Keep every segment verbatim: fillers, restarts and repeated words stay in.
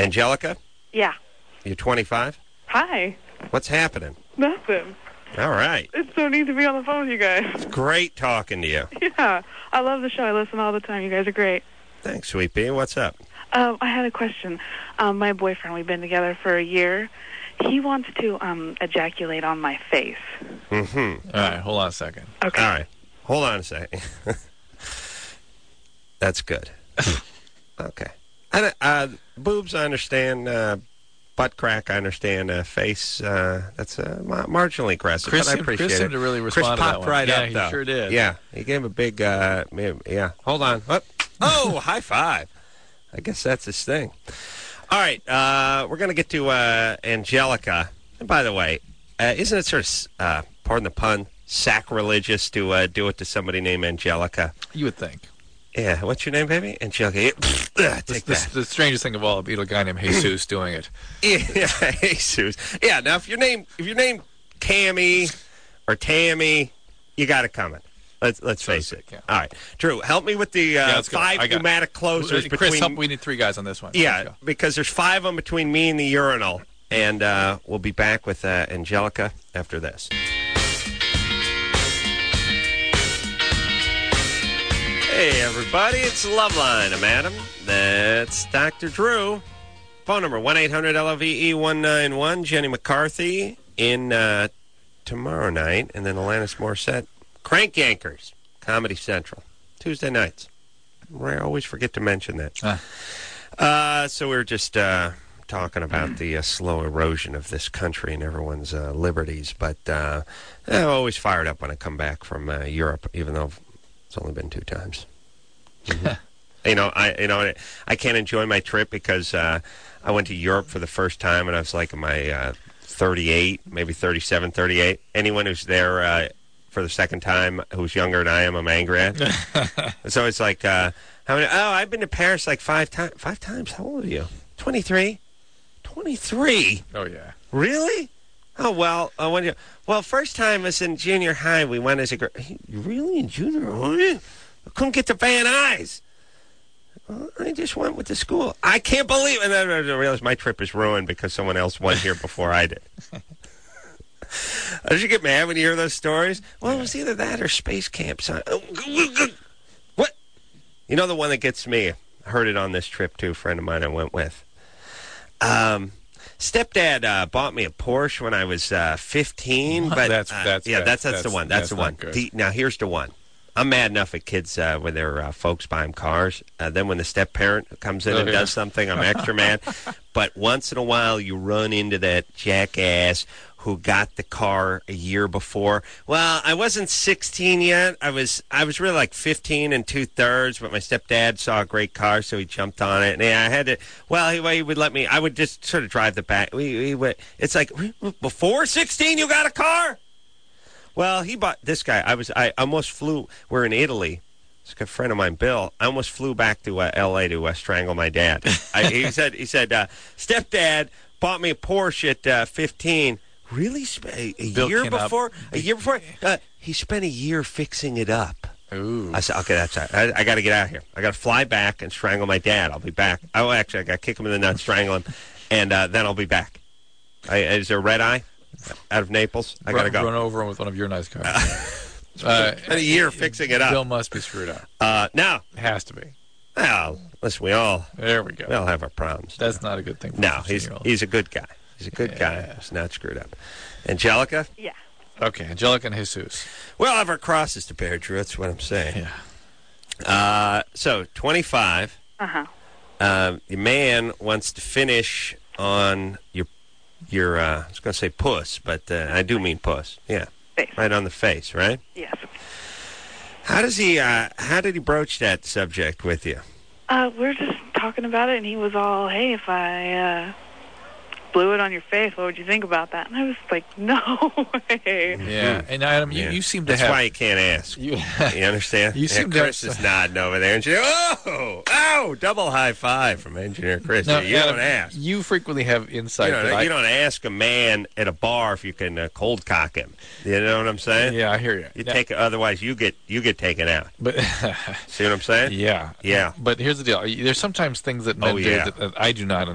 Angelica? Yeah. You're twenty-five? Hi. What's happening? Nothing. All right. It's so neat to be on the phone with you guys. It's great talking to you. Yeah. I love the show. I listen all the time. You guys are great. Thanks, Sweet Pea. What's up? Um, I had a question. Um, my boyfriend, we've been together for a year. He wants to um, ejaculate on my face. Mm-hmm. All right, hold on a second. Okay. All right. Hold on a second. That's good. Okay. I, uh, boobs, I understand. Uh, butt crack, I understand. Uh, face, uh, that's uh, ma- marginally aggressive, Chris, but I seemed, appreciate Chris it. seemed to really Chris respond to that popped one. right yeah, up, he though. sure did. Yeah, he gave a big, uh, yeah. Hold on. Oh, oh high five. I guess that's his thing. All right, uh, we're going to get to uh, Angelica. And by the way, uh, isn't it sort of, uh, pardon the pun, sacrilegious to uh, do it to somebody named Angelica? You would think. Yeah, what's your name, baby? Angelica. Yeah, The, take the, that. the strangest thing of all, be a guy named Jesus doing it. Yeah, Jesus. Yeah, now if your name if your name Cammy or Tammy, you got it coming. Let's let's So face sick, it. yeah. All right, Drew, help me with the Yeah, uh, let's go. five I got it. pneumatic closers Chris, between. help, we need three guys on this one. Yeah, Let's go. because there's five of them between me and the urinal, and uh, we'll be back with uh, Angelica after this. Hey, everybody, it's Loveline. I'm Adam. That's Doctor Drew. Phone number, one eight hundred L O V E one nine one. Jenny McCarthy in uh, tomorrow night. And then Alanis Morissette. Crank Yankers, Comedy Central. Tuesday nights. I always forget to mention that. Ah. Uh, so we were just uh, talking about the uh, slow erosion of this country and everyone's uh, liberties. But uh, I'm always fired up when I come back from uh, Europe, even though it's only been two times. Mm-hmm. you know, I you know I can't enjoy my trip because uh, I went to Europe for the first time and I was like in my uh, thirty-eight, maybe thirty-seven, thirty-eight. Anyone who's there uh, for the second time who's younger than I am, I'm angry at. So it's like, uh, how many? Oh, I've been to Paris like five times. Five times? How old are you? twenty-three? twenty-three? Oh, yeah. Really? Oh, well, uh, when you, well, first time was in junior high. We went as a girl. Really? In junior high? I couldn't get to Van Nuys. Well, I just went with the school. I can't believe it. And then I realized my trip is ruined because someone else went here before I did. Don't you get mad when you hear those stories? Well, yeah. It was either that or space camp. Son. What? You know the one that gets me? I heard it on this trip, too. A friend of mine I went with. Um... Stepdad uh, bought me a Porsche when I was uh, fifteen, but that's, uh, that's, yeah, that's, that's that's the one. That's, that's the one. The, now here's the one. I'm mad enough at kids uh, when their uh, folks buy them cars. Uh, then when the step parent comes in oh, and yeah. does something, I'm extra mad. But once in a while, you run into that jackass who got the car a year before. Well, I wasn't sixteen yet. I was I was really like fifteen and two thirds. But my stepdad saw a great car, so he jumped on it. And yeah, I had to. Well, he, he would let me. I would just sort of drive the back. We, we would, it's like before sixteen, you got a car. Well, he bought this guy. I was. I almost flew. We're in Italy. It's a friend of mine, Bill. I almost flew back to uh, L A to uh, strangle my dad. I, he said. He said, uh, "Stepdad bought me a Porsche at uh, fifteen." Really? A, a year before? A year before? Uh, he spent a year fixing it up. Ooh. I said, okay, that's right. I, I got to get out of here. I got to fly back and strangle my dad. I'll be back. Oh, actually, I got to kick him in the nuts, strangle him, and uh, then I'll be back. I, is there a red eye out of Naples? I got to go. Run over him with one of your nice cars. uh, a year fixing it up. Bill must be screwed up. Uh, now. It has to be. Well, listen, we all. There we go. We all have our problems. That's not a good thing for No, he's, he's a good guy. He's a good yeah. guy. He's not screwed up. Angelica? Yeah. Okay, Angelica and Jesus. We all have our crosses to bear, Drew. That's what I'm saying. Yeah. Uh, so, twenty-five. Uh-huh. Uh, your man wants to finish on your, your uh, I was going to say puss, but uh, I do mean puss. Yeah. Face. Right on the face, right? Yes. How does he, uh, how did he broach that subject with you? Uh, we're just talking about it, and he was all, hey, if I, uh... blew it on your face, what would you think about that? And I was like, no way. Yeah, and Adam, you, yeah. you seem to That's have... That's why you can't ask. You, you understand? You yeah, seem Chris to is nodding over there. And she, oh, oh, double high five from Engineer Chris. No, you Adam, don't ask. You frequently have insight. You don't, that you I, don't ask a man at a bar if you can uh, cold cock him. You know what I'm saying? Yeah, I hear you. You yeah. take Otherwise, you get you get taken out. But see what I'm saying? Yeah. Yeah. But here's the deal. There's sometimes things that men oh, yeah. do that, that I do not understand.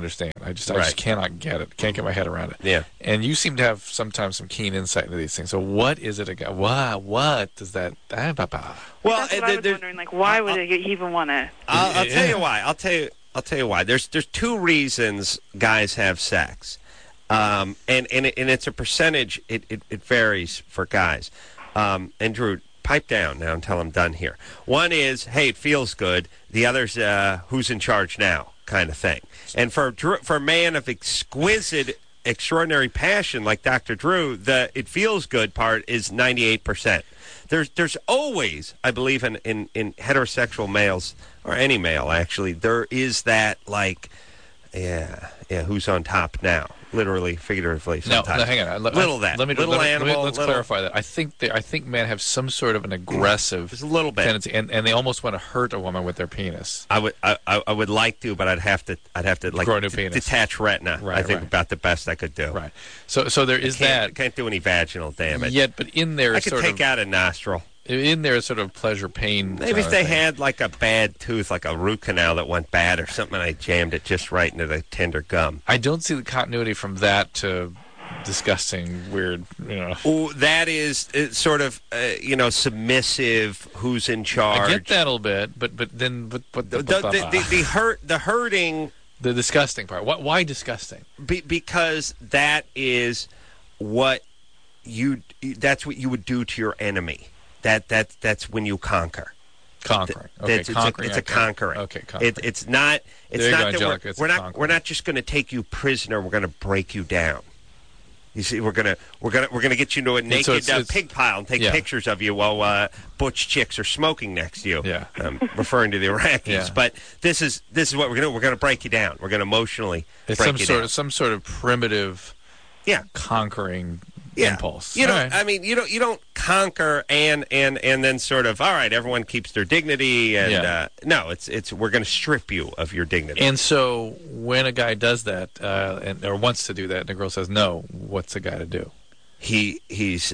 I just I Right. just cannot get it. Can't get my head around it. Yeah. And you seem to have sometimes some keen insight into these things. So what is it again? What what does that? Ah, bah, bah. Well, That's what uh, I was there- wondering. Like, why would I'll- he even want to? I'll, I'll tell Yeah. you why. I'll tell you. I'll tell you why. There's there's two reasons guys have sex, um, and and, it, and it's a percentage. It, it, it varies for guys. Um, and Drew, pipe down now until I'm done here. One is, hey, it feels good. The other's, uh, who's in charge now, kind of thing. And for Drew, for a man of exquisite, extraordinary passion like Doctor Drew, the it feels good part is ninety-eight percent. There's there's always, I believe, in, in, in heterosexual males, or any male actually, there is that like, yeah, yeah, who's on top now? Literally, figuratively, No, sometimes. no, hang on. Let- Little that. Let me, Little let me- animal, let me- let's little- clarify that. I think they, I think men have some sort of an aggressive Just a little bit. tendency, and, and they almost want to hurt a woman with their penis. I would I, I I would like to, but I'd have to I'd have to like Grow a new d- penis. detach retina. Right, I think right. about the best I could do. Right. So so there is Can't, that. can't do any vaginal damage. Yet, but in there I is could sort take of out a nostril. in there is sort of pleasure pain. Maybe kind if of they thing. had like a bad tooth, like a root canal that went bad or something, and I jammed it just right into the tender gum. I don't see the continuity from that to disgusting, weird. You know. Oh, that is uh, sort of uh, you know submissive. Who's in charge? I get that a little bit, but but then but but The, the, the, the, the hurt the hurting the disgusting part. Why, why disgusting? be, because that is what you that's what you would do to your enemy. That that that's when you conquer. Conquering. Th- Okay, it's, conquering. It's a, it's a okay. conquering. Okay, conquering. It, it's not. It's There you not go, that Angelica, we're, it's we're a not. conquering. We're not just going to take you prisoner. We're going to break you down. You see, we're gonna we're gonna we're gonna get you into a naked so it's- uh, it's- pig pile and take yeah. pictures of you while uh, butch chicks are smoking next to you. Yeah. um, referring to the Iraqis. Yeah. But this is this is what we're gonna do. We're gonna break you down. We're gonna emotionally It's break some you sort down. of some sort of primitive yeah. conquering Yeah. impulse. You don't. All right. I mean, you don't. You don't conquer and and and then sort of. All right, everyone keeps their dignity, and Yeah. uh, no, it's it's. We're going to strip you of your dignity. And so when a guy does that, uh, and or wants to do that, and the girl says no, what's the guy to do? he he's.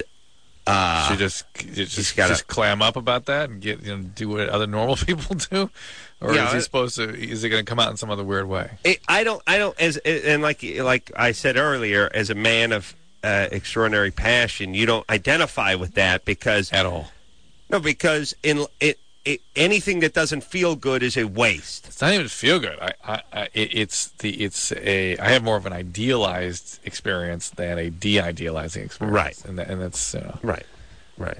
Uh, Should just just, gotta- just clam up about that and get you know do what other normal people do, or Yeah, is he uh, supposed to? Is it going to come out in some other weird way? it, I don't. I don't. As and like like I said earlier, as a man of uh, extraordinary passion, you don't identify with that because At all? no, because in it, it anything that doesn't feel good is a waste. It's not even feel good. I, I, I it, it's the it's a. I have more of an idealized experience than a de-idealizing experience. Right. and that, and that's you know. Right, right.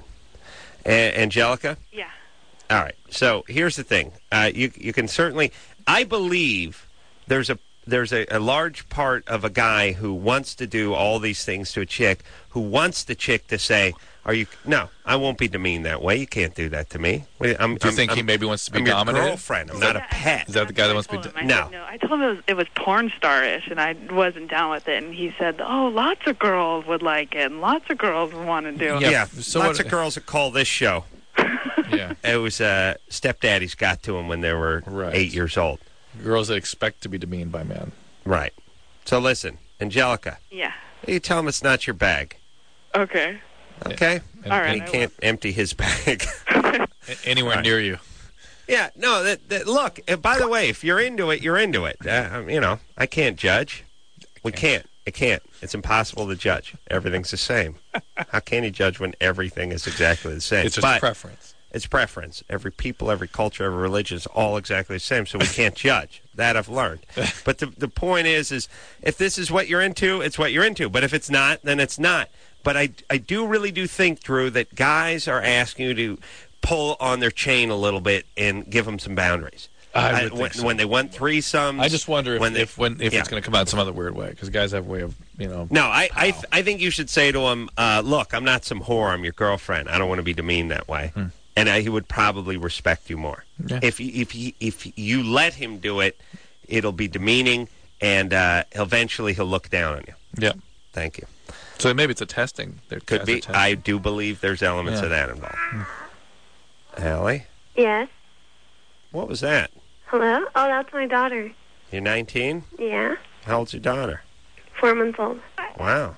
A- Angelica. Yeah. All right. So here's the thing. Uh, you you can certainly. I believe there's a there's a, a large part of a guy who wants to do all these things to a chick, who wants the chick to say, "Are you? No, I won't be demeaned that way. You can't do that to me." Wait, I'm, Do you I'm- think he I'm- maybe wants to be I'm your dominated? girlfriend. I'm not a Yeah, pet. Is that the guy that wants to be I told d- him, I No. said, no. I told him it was, it was porn star-ish, and I wasn't down with it. And he said, "Oh, lots of girls would like it, and lots of girls would want to do it." Yeah, Yeah, so lots what- of girls that call this show. Yeah, It was uh, stepdaddies got to him when they were Right. eight years old. girls that expect to be demeaned by men. Right. So listen, Angelica, Yeah. you tell him it's not your bag. Okay. Okay. And, All right. And he I can't empty his bag. and anywhere Right. near you. Yeah, no, that, that look, uh, by the way, if you're into it, you're into it. Uh, um, you know, I can't judge. We can't. I can't. It's impossible to judge. Everything's the same. How can you judge when everything is exactly the same? It's just But preference. it's preference. Every people, every culture, every religion is all exactly the same, so we can't judge. That I've learned. But the the point is, is if this is what you're into, it's what you're into. But if it's not, then it's not. But I, I do really do think, Drew, that guys are asking you to pull on their chain a little bit and give them some boundaries. I would I- think when, so. when they want threesomes. I just wonder if when they- if, when, if yeah. it's going to come out some other weird way because guys have a way of you know. No, I I, Pow. I think you should say to him, uh, look, I'm not some whore. I'm your girlfriend. I don't want to be demeaned that way. Hmm. And uh, he would probably respect you more. Yeah. If you, if you, if you let him do it, it'll be demeaning, and uh, eventually he'll look down on you. Yeah. Thank you. So maybe it's a testing. They're Could guys are be. testing. I do believe there's elements Yeah. of that involved. Allie, Yes. what was that? Hello? Oh, that's my daughter. You're nineteen? Yeah. How old's your daughter? Four months old. Wow.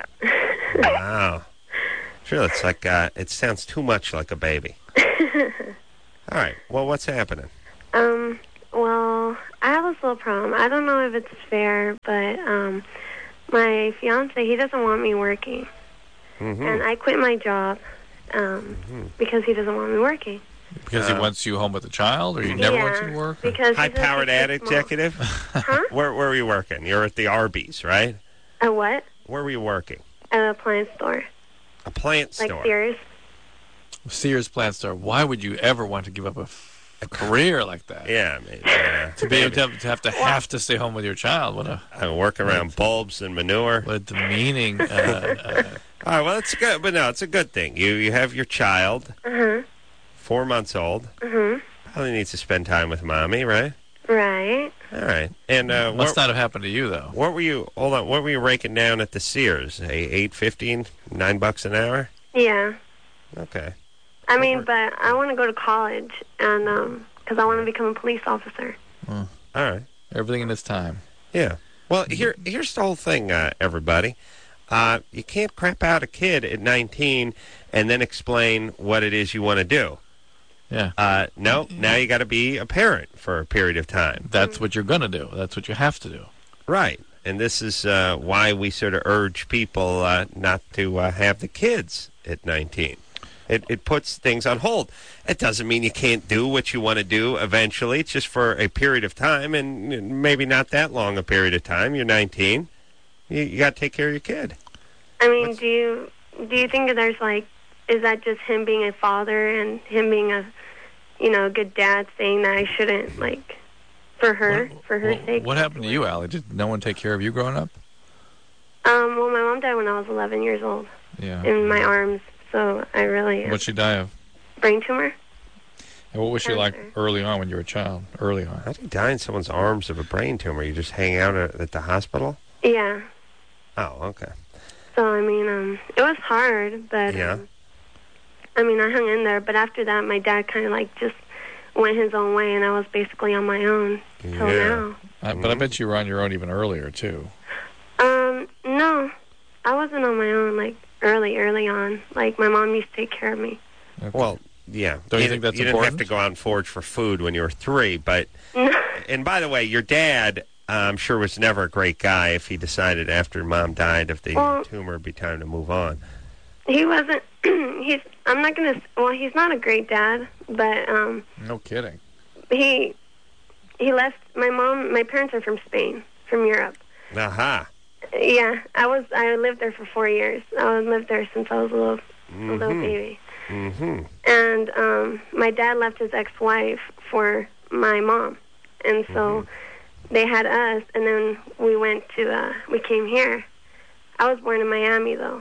Wow. Sure, it's like, uh, it sounds too much like a baby. All right. Well, what's happening? Um, Well, I have a little problem. I don't know if it's fair, but um, my fiance, he doesn't want me working. Mm-hmm. And I quit my job um, Mm-hmm. because he doesn't want me working. Because Uh, he wants you home with a child, or he never yeah, wants you to work? or- Because he says High-powered he's ad too small. executive? Huh? Where, where were you working? You're at the Arby's, right? A what? Where were you working? At an appliance store. A plant Like store. Sears. Sears plant store. Why would you ever want to give up a, f- a career like that? Yeah, maybe. Uh, To be able to have to have to, have to stay home with your child. What a I'm working around bulbs and manure. what a demeaning. Uh, uh, All right, well, it's good, but no, it's a good thing. You you have your child, Uh-huh. four months old. Uh-huh. Probably needs to spend time with mommy, right? Right. All right. And uh, must what, not have happened to you though. what were you? Hold on. What were you raking down at the Sears? A eight fifteen, nine bucks an hour. Yeah. Okay. I mean, work- but I want to go to college, and um, because I want to become a police officer. All right. Everything in its time. Yeah. Well, here here's the whole thing, uh, everybody. Uh, you can't crap out a kid at nineteen and then explain what it is you want to do. Yeah, Uh, no, now you got to be a parent for a period of time. that's what you're gonna do. That's what you have to do. Right. And this is uh, why we sort of urge people uh, not to uh, have the kids at nineteen. It, it puts things on hold. It doesn't mean you can't do what you want to do eventually. It's just for a period of time, and maybe not that long a period of time. You're nineteen. You, you got to take care of your kid. I mean, What's- do you do you think that there's like, is that just him being a father and him being a, you know, a good dad, saying that I shouldn't like, for her, What- for her what, sake? What happened to you, Allie? Did no one take care of you growing up? Um, well, my mom died when I was eleven years old Yeah. in my arms, so I really What'd she die of? brain tumor. And what was she like Cancer. early on when you were a child? Early on. How do you die in someone's arms of a brain tumor? You just hang out at, at the hospital? Yeah. Oh, okay. So I mean, um, it was hard, but Yeah. um, I mean, I hung in there. But after that, my dad kind of like just went his own way, and I was basically on my own till Yeah. now. Uh, but I bet you were on your own even earlier too. Um, no, I wasn't on my own like early, early on. Like my mom used to take care of me. Okay. Well, yeah. Don't you think that's You didn't have important? to go out and forage for food when you were three, but... And by the way, your dad, uh, I'm sure, was never a great guy if he decided after mom died of the Well- tumor it'd be time to move on. He wasn't. he's. I'm not gonna. Well, he's not a great dad, but um, no kidding. he he left. My mom. My parents are from Spain, from Europe. Aha. Yeah, I was. I lived there for four years. I lived there since I was a little, a little baby. Mm-hmm. And um, my dad left his ex-wife for my mom, and so they had us. And then we went to. Uh, we came here. I was born in Miami, though.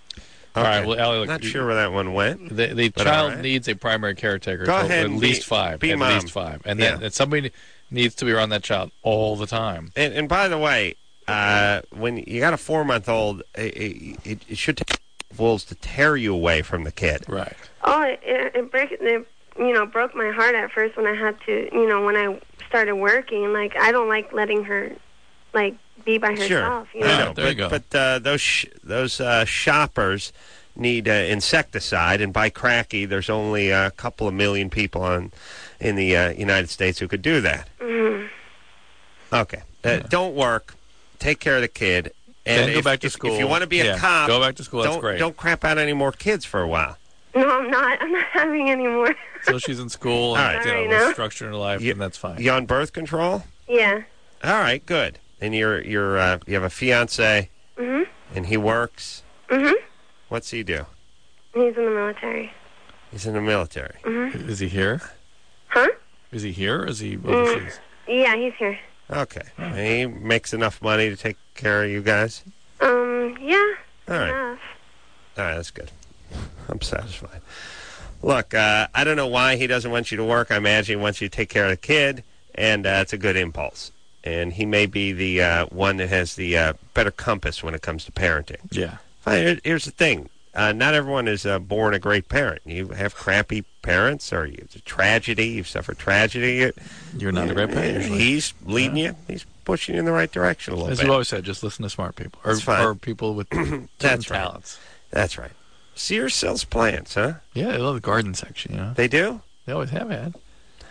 All right, well, Allie, look, Not you- sure where that one went. The, the But child all right. needs a primary caretaker. Go till ahead at and least be- five. be at mom. least five, and then Yeah. and somebody needs to be around that child all the time. And, and by the way, uh, when you got a four-month-old, it, it, it should take wolves to tear you away from the kid. Right. Oh, it, it, it break it, you know, broke my heart at first when I had to, you know, when I started working. Like, I don't like letting her, like, be by herself. Sure, You know? I know. Right, there you but go. but uh, those sh- those uh, shoppers need uh, insecticide, and by cracky, there's only a couple of million people on in the uh, United States who could do that. Mhm. Okay, uh, don't work. Take care of the kid. And Then go if, back to if- school. If you want to be Yeah, a cop, go back to school. That's don't great. don't crap out any more kids for a while. No, I'm not. I'm not having any more. So she's in school and All right. you know, All right, with now. structure in her life, You- and that's fine. You on birth control? Yeah. All right, good. And you're you're uh, you have a fiance, Mhm. and he works. Mhm. What's he do? He's in the military. He's in the military. Mhm. Is he here? Huh? Is he here? Or is he overseas? Yeah, he's here. Okay. And he makes enough money to take care of you guys? Um. Yeah. All right. Enough. All right, that's good. I'm satisfied. Look, uh, I don't know why he doesn't want you to work. I imagine he wants you to take care of the kid, and uh, it's a good impulse. And he may be the uh, one that has the uh, better compass when it comes to parenting. Yeah. Fine, here- here's the thing. Uh, not everyone is uh, born a great parent. You have crappy parents, or you, it's a tragedy. You've suffered tragedy. You're not a great parent usually. He's leading you. He's pushing you in the right direction a little As bit. we've always said, just listen to smart people. Or, That's fine. or people with certain That's right. talents. That's right. Sears sells plants, huh? Yeah, they love the garden section, you know. They do? They always have had.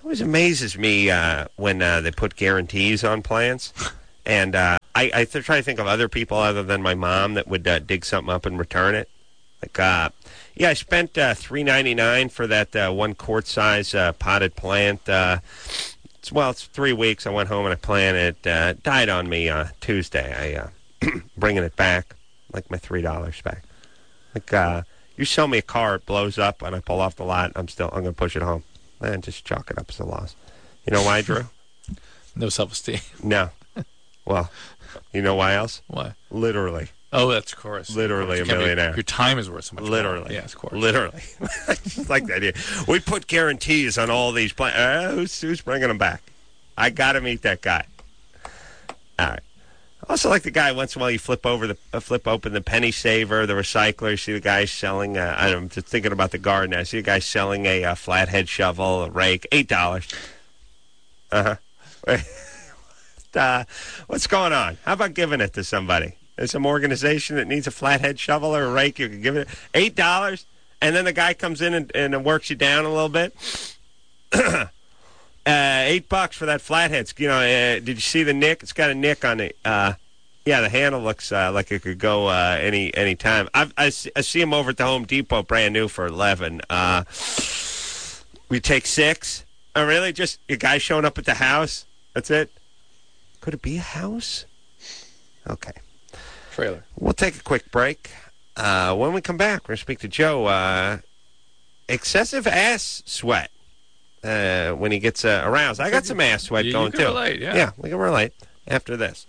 always amazes me uh, when uh, they put guarantees on plans. And uh, I, I th- try to think of other people other than my mom that would uh, dig something up and return it. Like, uh, yeah, I spent uh, three ninety-nine for that uh, one quart size uh, potted plant. Uh, it's, well, it's three weeks. I went home and I planted it. Uh, died on me uh, Tuesday. I uh, bringing it back, like my three dollars back. Like, uh, you sell me a car, it blows up, and I pull off the lot. I'm still I'm gonna push it home. And just chalk it up as a loss. You know why, Drew? No self-esteem. No. Well, you know why else? Why? Literally. Oh, that's of course. Literally of a course. millionaire. Be, your time is worth so much Literally. more. Yes, of course. Literally. I just like that idea. We put guarantees on all these plans. Uh, who's, who's bringing them back? I got to meet that guy. All right. I also like the guy, once in a while you flip over the uh, flip open the penny saver, the recycler. You see the guy selling, uh, I'm just thinking about the garden. I see a guy selling a uh, flathead shovel, a rake, eight dollars. Uh-huh. uh, what's going on? How about giving it to somebody? There's some organization that needs a flathead shovel or a rake. You can give it eight dollars, and then the guy comes in and, and works you down a little bit. uh, eight bucks for that flathead. You know, uh, did you see the nick? It's got a nick on it. Uh, yeah, the handle looks uh, like it could go uh, any any time. I've, I, see, I see them over at the Home Depot, brand new for eleven. Uh, we take six. Oh, really? Just a guy showing up at the house? That's it? Could it be a house? Okay. Trailer. We'll take a quick break. Uh, when we come back, we're going to speak to Joe. Uh, excessive ass sweat uh, when he gets uh, aroused. I got some ass sweat you, going, you can too. Relate, yeah. yeah, we can relate after this.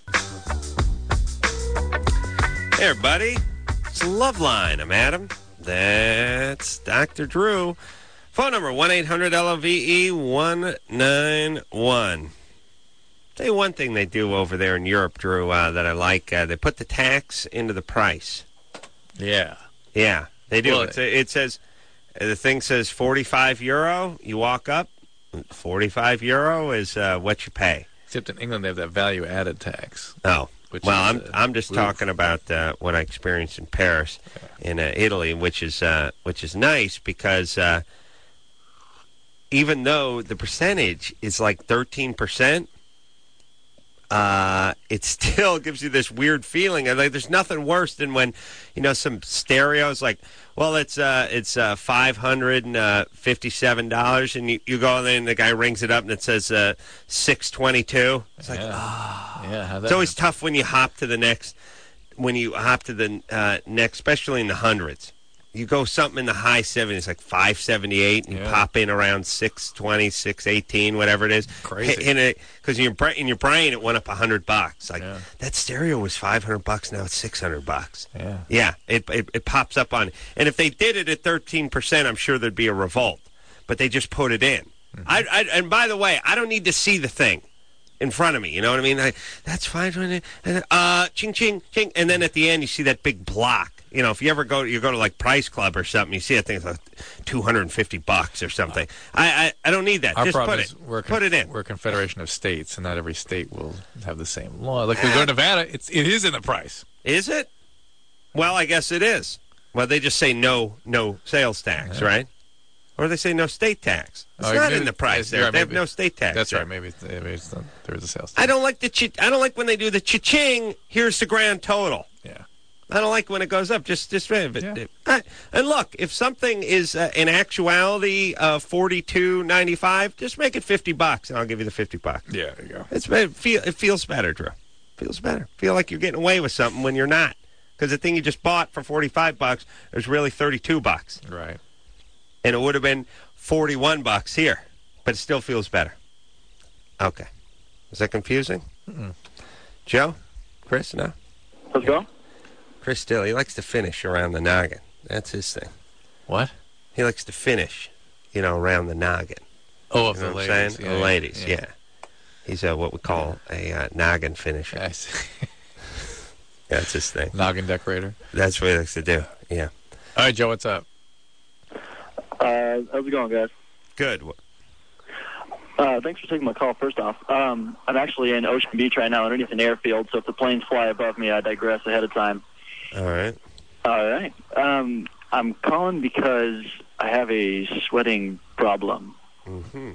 Hey, everybody. It's Loveline. I'm Adam. That's Doctor Drew. Phone number, one eight hundred L O V E one nine one. Tell you one thing they do over there in Europe, Drew, uh, that I like. Uh, they put the tax into the price. Yeah. Yeah, they do. Well, it's a, it says, uh, the thing says forty-five euro. You walk up, forty-five euro is uh, what you pay. Except in England, they have that value-added tax. Oh, which well, is, I'm uh, I'm just oof. talking about uh, what I experienced in Paris, yeah. in uh, Italy, which is uh, which is nice because uh, even though the percentage is like thirteen percent. Uh, it still gives you this weird feeling. And like, there's nothing worse than when, you know, some stereos like, well, it's uh, it's uh, five hundred and fifty-seven dollars, and you, you go in and the guy rings it up and it says uh, six twenty-two. It's like, yeah. ah, oh. yeah, it's always tough when you hop to the next, when you hop to the uh, next, especially in the hundreds. You go something in the high seventies, like five seventy-eight, and you yeah. pop in around six twenty, six eighteen, whatever it is. Crazy. In it, because in your brain, in your brain, it went up a hundred bucks. Like yeah. that stereo was five hundred bucks, now it's six hundred bucks. Yeah, yeah. It, it it pops up on, and if they did it at thirteen percent, I'm sure there'd be a revolt. But they just put it in. Mm-hmm. I, I and by the way, I don't need to see the thing in front of me. You know what I mean? I, that's fine. Uh, ching ching ching, and then at the end, you see that big block. You know, if you ever go, you go to like Price Club or something, you see a thing like two hundred and fifty bucks or something. I, I, I don't need that. Our Just problem put is it, we're put it in. We're a confederation of states, and not every state will have the same law. Like we go to Nevada, it's it is in the price. Is it? Well, I guess it is. Well, they just say no, no sales tax, yeah. right? Or they say no state tax. It's oh, not maybe, in the price there. Right, they maybe, have no state tax. That's there. right. Maybe, maybe it's not, there is a sales tax. I don't like the. Ch- I don't like when they do the cha-ching. Here's the grand total. Yeah. I don't like when it goes up. Just, just but, yeah. uh, and look, if something is uh, in actuality uh, forty-two ninety-five, just make it fifty bucks, and I'll give you the fifty bucks. Yeah, there you go. It's it, feel, it feels better, Drew. Feels better. Feel like you're getting away with something when you're not, because the thing you just bought for forty-five bucks is really thirty-two bucks, right? And it would have been forty-one bucks here, but it still feels better. Okay, is that confusing? Mm-mm. Joe, Chris, no. How's it going? Chris Still, he likes to finish around the noggin. That's his thing. What? He likes to finish, you know, around the noggin. Oh, of you know the what ladies. I'm saying? Yeah, the ladies, yeah. yeah. He's uh, what we call a uh, noggin finisher. I see. That's his thing. Noggin decorator. That's what he likes to do, yeah. All right, Joe, what's up? Uh, how's it going, guys? Good. Uh, thanks for taking my call, first off. Um, I'm actually in Ocean Beach right now underneath an airfield, so if the planes fly above me, I digress ahead of time. All right. All right. Um, I'm calling because I have a sweating problem. Mm-hmm.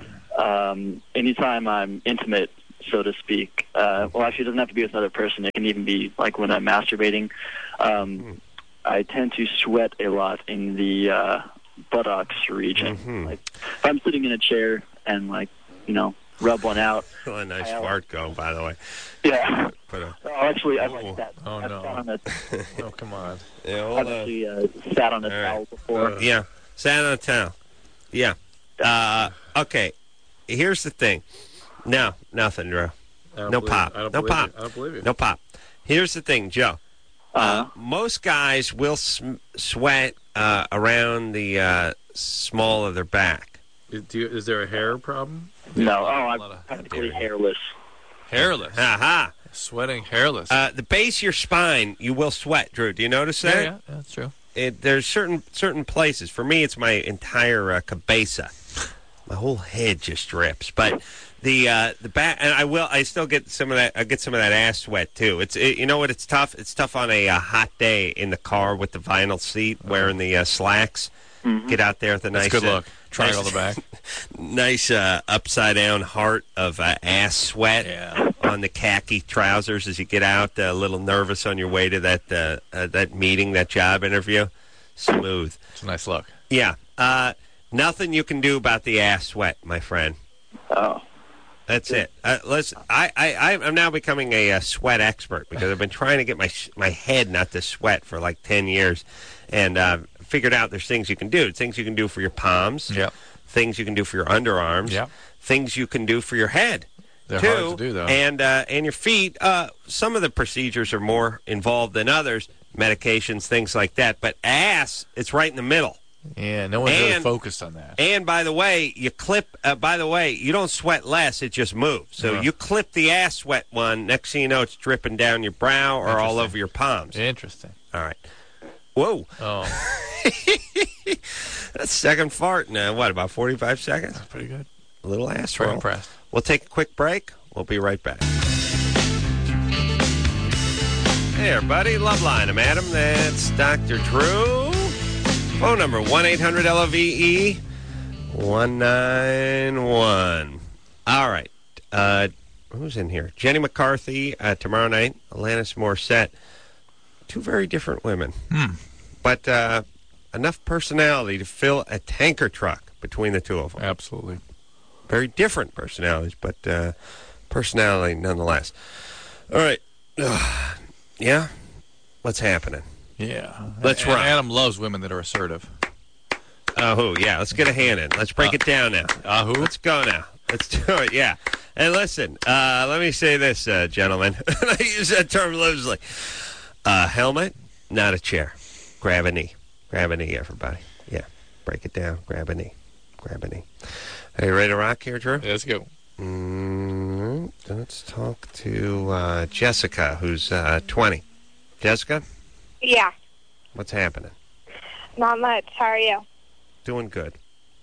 um, anytime I'm intimate, so to speak, uh, well, actually, it doesn't have to be with another person. It can even be like when I'm masturbating. Um, Mm. I tend to sweat a lot in the uh, buttocks region. Mhm. Like if I'm sitting in a chair and like you know rub one out. Oh, a nice I- fart going, by the way. Yeah. Put a, Oh, actually, I Oh. like that. Oh, I've no. sat on a, Oh, come on. yeah, hold I've on. actually uh, sat on a All right. towel before. Yeah, sat on a towel. Yeah. Uh, okay, here's the thing. No, nothing, Drew. I don't No believe- pop. I don't No believe pop. you. I don't believe you. No pop. Here's the thing, Joe. Uh, Most guys will sm- sweat uh, around the uh, small of their back. Is, do you, is there a hair problem? no, oh, A I'm lot of- practically hairless. Hairless. Ha Sweating hairless. ha. Uh, the base of your spine, you will sweat, Drew. Do you notice that? yeah, yeah, yeah, that's true. It, there's certain certain places. For me, it's my entire uh, cabeza. My whole head just drips. But the uh, the back, and I will. I still get some of that. I get some of that ass sweat too. It's it, you know what? It's tough. It's tough on a uh, hot day in the car with the vinyl seat, wearing the uh, slacks. Mhm. Get out there with a That's nice good uh, look. Triangle nice- on the back. nice uh, upside down heart of uh, ass sweat Yeah. on the khaki trousers as you get out. Uh, a little nervous on your way to that uh, uh, that meeting, that job interview. Smooth. It's a nice look. Yeah. Uh, nothing you can do about the ass sweat, my friend. Oh, That's it. Uh, let's. I, I, I'm now becoming a, uh sweat expert because I've been trying to get my my head not to sweat for like ten years, and uh, figured out there's things you can do. Things you can do for your palms. Yep. Things you can do for your underarms. Yep. Things you can do for your head. They're too, hard to do, though. And uh, and your feet. Uh, some of the procedures are more involved than others. Medications, things like that. But ass, it's right in the middle. Yeah, no one's really And- focused on that. And by the way, you clip. Uh, by the way, you don't sweat less; it just moves. So Yeah. you clip the ass sweat one. Next thing you know, it's dripping down your brow or all Interesting. over your palms. Interesting. All right. Whoa, Oh, that's second fart in uh, what about forty-five seconds? that's pretty good. A little ass Very roll. impressed. We'll take a quick break. We'll be right back. Hey, everybody. Loveline. I'm Adam. That's Doctor Drew. Phone number one eight hundred L O V E one nine one. All right. Uh, who's in here? Jenny McCarthy uh, tomorrow night. Alanis Morissette. Two very different women. Hmm. But uh, enough personality to fill a tanker truck between the two of them. Absolutely. Very different personalities, but uh, personality nonetheless. All right. Ugh. Yeah? What's happening? Yeah. Let's And rock. Adam loves women that are assertive. Oh, who? Yeah, let's get a hand in. Let's break Uh, it down now. Uh, who? Let's go now. Let's do it, yeah. And listen, uh, let me say this, uh, gentlemen. I use that term loosely. Uh, helmet, not a chair. Grab a knee. Grab a knee, everybody. Yeah, break it down. Grab a knee. Grab a knee. Are you ready to rock here, Drew? Let's go. Mm, let's talk to uh, Jessica, who's uh, twenty. Jessica, Yeah, what's happening? not much. How are you? Doing good.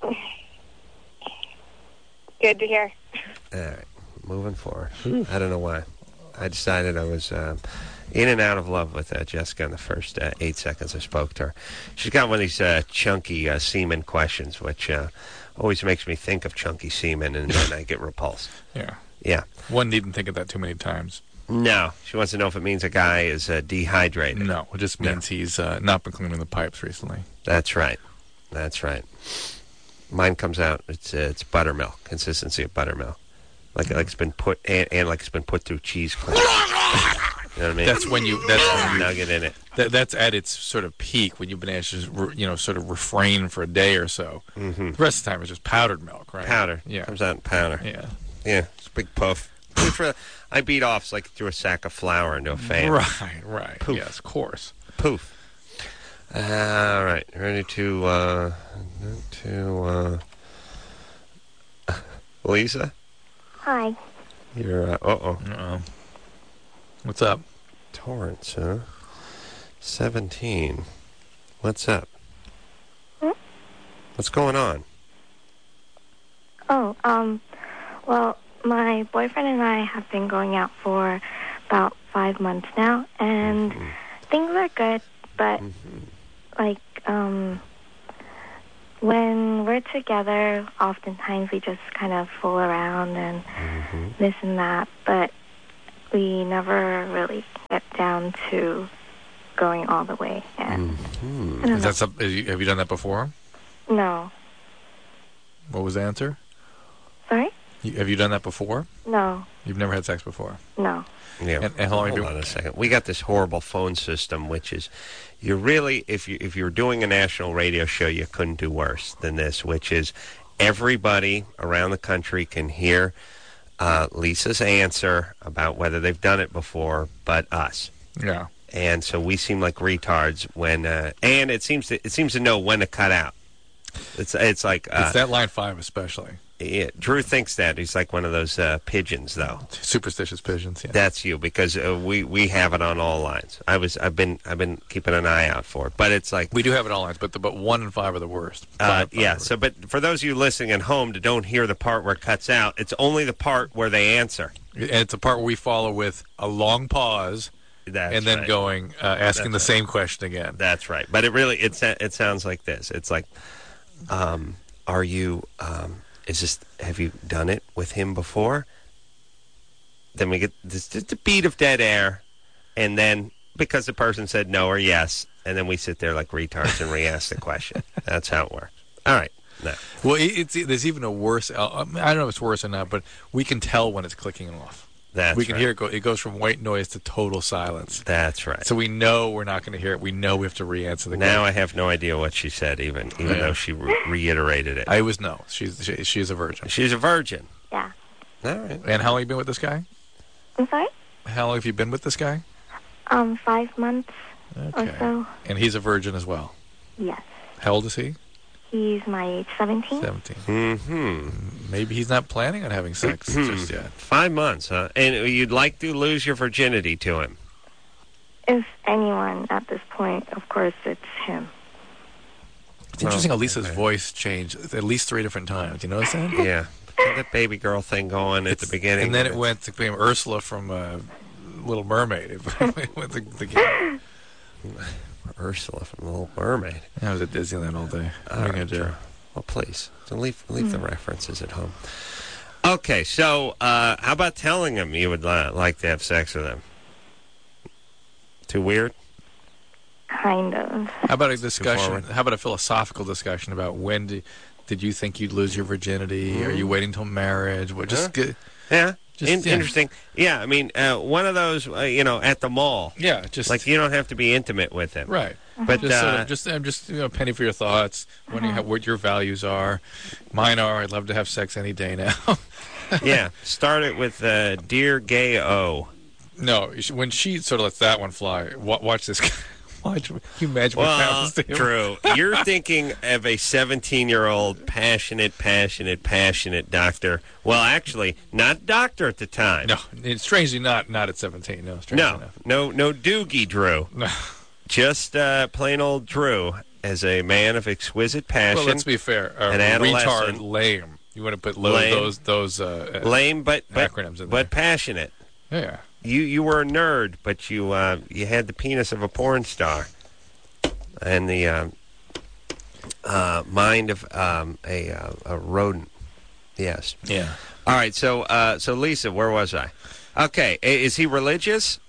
Good to hear. All right, moving forward. I don't know why. I decided I was uh, in and out of love with uh, Jessica in the first uh, eight seconds I spoke to her. She's got one of these uh, chunky uh, semen questions, which uh, always makes me think of chunky semen, and then I get repulsed. Yeah. Yeah. One needn't think of that too many times. No, she wants to know if it means a guy is uh, dehydrated. No, it just means he's uh, not been cleaning the pipes recently. That's right. That's right. Mine comes out. It's uh, it's buttermilk, consistency of buttermilk, like like it's been put and, and like it's been put through cheese cleaner. You know what I mean? That's when you. That's when you. nugget in it. That, that's at its sort of peak when you've been able to, just re- you know, sort of refrain for a day or so. Mm-hmm. The rest of the time is just powdered milk, right? Powder. Yeah. Comes out in powder. Yeah. Yeah. It's a big puff. Good for- I beat off it's like threw a sack of flour into a fan. Right. Right. Poof. Yes, of course. Poof. Uh, all right. Ready to uh, to uh, Lisa? Hi. You're uh oh Uh-oh. What's up? Torrance, huh? Seventeen. What's up? Hmm? What's going on? Oh, um, well, my boyfriend and I have been going out for about five months now, and things are good, but, like, um, when we're together, oftentimes we just kind of fool around and Mm-hmm. this and that, but we never really get down to going all the way. And Mm-hmm. I don't Is know. that some, have you have you done that before? No. What was the answer? Sorry? You, have you done that before? No. You've never had sex before? No. Yeah. And- and how long have Hold you- on a second. We got this horrible phone system, which is, you really, if you if you're doing a national radio show, you couldn't do worse than this, which is everybody around the country can hear uh, Lisa's answer about whether they've done it before, but us. Yeah. And so we seem like retards when, uh, and it seems to it seems to know when to cut out. It's it's like uh, It's that line five especially. yeah, Drew thinks that he's like one of those uh, pigeons, though. Superstitious pigeons, yeah. That's you, because uh, we we have it on all lines. I was I've been I've been keeping an eye out for it, but it's like We do have it all lines, but the, but one and five are the worst. uh, Five, five yeah. are the So, but for those of you listening at home that don't hear the part where it cuts out, it's only the part where they answer. worst. And it's a part where we follow with a long pause That's and then right. going, uh, asking That's the right. same question again. That's right. But it really it sa- it sounds like this. It's like, um, are you? Um, is this? Have you done it with him before? Then we get this just a beat of dead air, and then because the person said no or yes, and then we sit there like retards and re-ask the question. That's how it works. All right. No. Well, it, it's there's even a worse. Uh, I don't know if it's worse or not, but we can tell when it's clicking off. That's we can right. hear it go. It goes from white noise to total silence. That's right. So we know we're not going to hear it. We know we have to re-answer the Now I question. have no idea what she said, even even Yeah. though she re- reiterated it. I always know she's she, she's a virgin. She's a virgin. Yeah. All right. And how long have you been with this guy? I'm sorry? How long have you been with this guy? Um, five months or Okay. so. And he's a virgin as well. Yes. How old is he? He's my age, seventeen. Seventeen. Mm-hmm. Maybe he's not planning on having sex just yet. Five months, huh? And you'd like to lose your virginity to him. If anyone at this point, of course, it's him. It's interesting how Lisa's okay. voice changed at least three different times. You notice that? Yeah. Had that baby girl thing going at the beginning. And then it went to being Ursula from uh, Little Mermaid. It went to the game. Ursula from The Little Mermaid. I was at Disneyland all day. All What are you right, gonna do? Drew. Well, please. So leave leave the references at home. Okay, so uh, how about telling him you would uh, like to have sex with him? Too weird? Kind of. How about a discussion? forward. How about a philosophical discussion about when did, did you think you'd lose your virginity? Are you waiting till marriage? What just Huh? get, Yeah. Just- In- yeah. Interesting. Yeah, I mean, uh, one of those, uh, you know, at the mall. yeah, just Like, you don't have to be intimate with him. right. But Just sort uh, of, just I'm just you know, a penny for your thoughts. Wondering how, what your values are. Mine are. I'd love to have sex any day now. yeah, start it with uh, Dear Gay O. No, you should- when she sort of lets that one fly, wa- watch this. guy. Watch, can you imagine what Well, happens to him? Drew, you're thinking of a seventeen-year-old passionate, passionate, passionate doctor. Well, actually, not doctor at the time. No, it's strangely not not at seventeen. No, strangely no, enough. no, no doogie Drew. No. Just uh, plain old Drew as a man of exquisite passion. Well, let's be fair. Uh, An adolescent. retard, lame. You want to put lo- Lame. those those uh, uh, lame, but but, acronyms in but there. passionate. Yeah. You you were a nerd, but you uh, you had the penis of a porn star, and the uh, uh, mind of um, a uh, a rodent. Yes. Yeah. All right. So uh, so Lisa, where was I? Okay. i- Is he religious?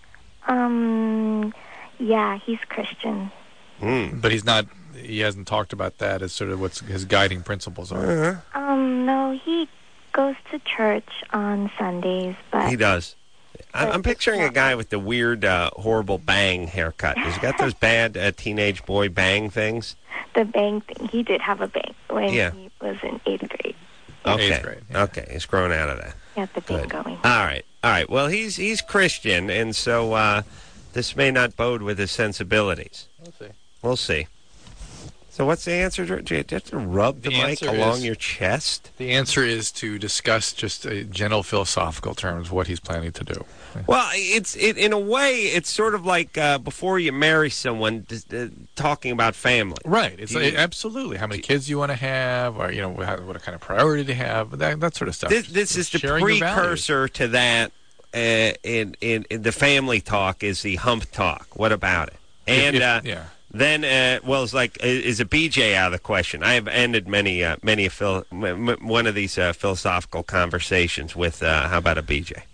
Um, yeah, he's Christian. Mm. But he's not. He hasn't talked about that as sort of what his guiding principles are. Uh-huh. Um, no, he goes to church on Sundays, but He does. I- I'm picturing a guy with the weird, uh, horrible bang haircut. He's got those bad uh, teenage boy bang things. the bang thing, he did have a bang when Yeah. he was in eighth grade. Okay. Eighth grade, yeah. Okay. He's grown out of that. He had the bang Good. going. All right, all right. Well, he's he's Christian, and so uh, this may not bode with his sensibilities. We'll see. We'll see. So, what's the answer? Do you have to rub the, The mic answer along is- your chest? The answer is to discuss just uh, general philosophical terms what he's planning to do. Well, it's it in a way, it's sort of like uh, before you marry someone, just, uh, talking about family. Right. It's Do you- like, absolutely how many kids you want to have, or you know how, what kind of priority to have, that that sort of stuff. This, this is the Sharing your values. precursor to that. Uh, in, in in the family talk is the hump talk. What about it? And If- if- uh, yeah. then, uh, well, it's like, i- is a B J out of the question? I have ended many, uh, many a phil- m- m- one of these uh, philosophical conversations with, uh, how about a B J?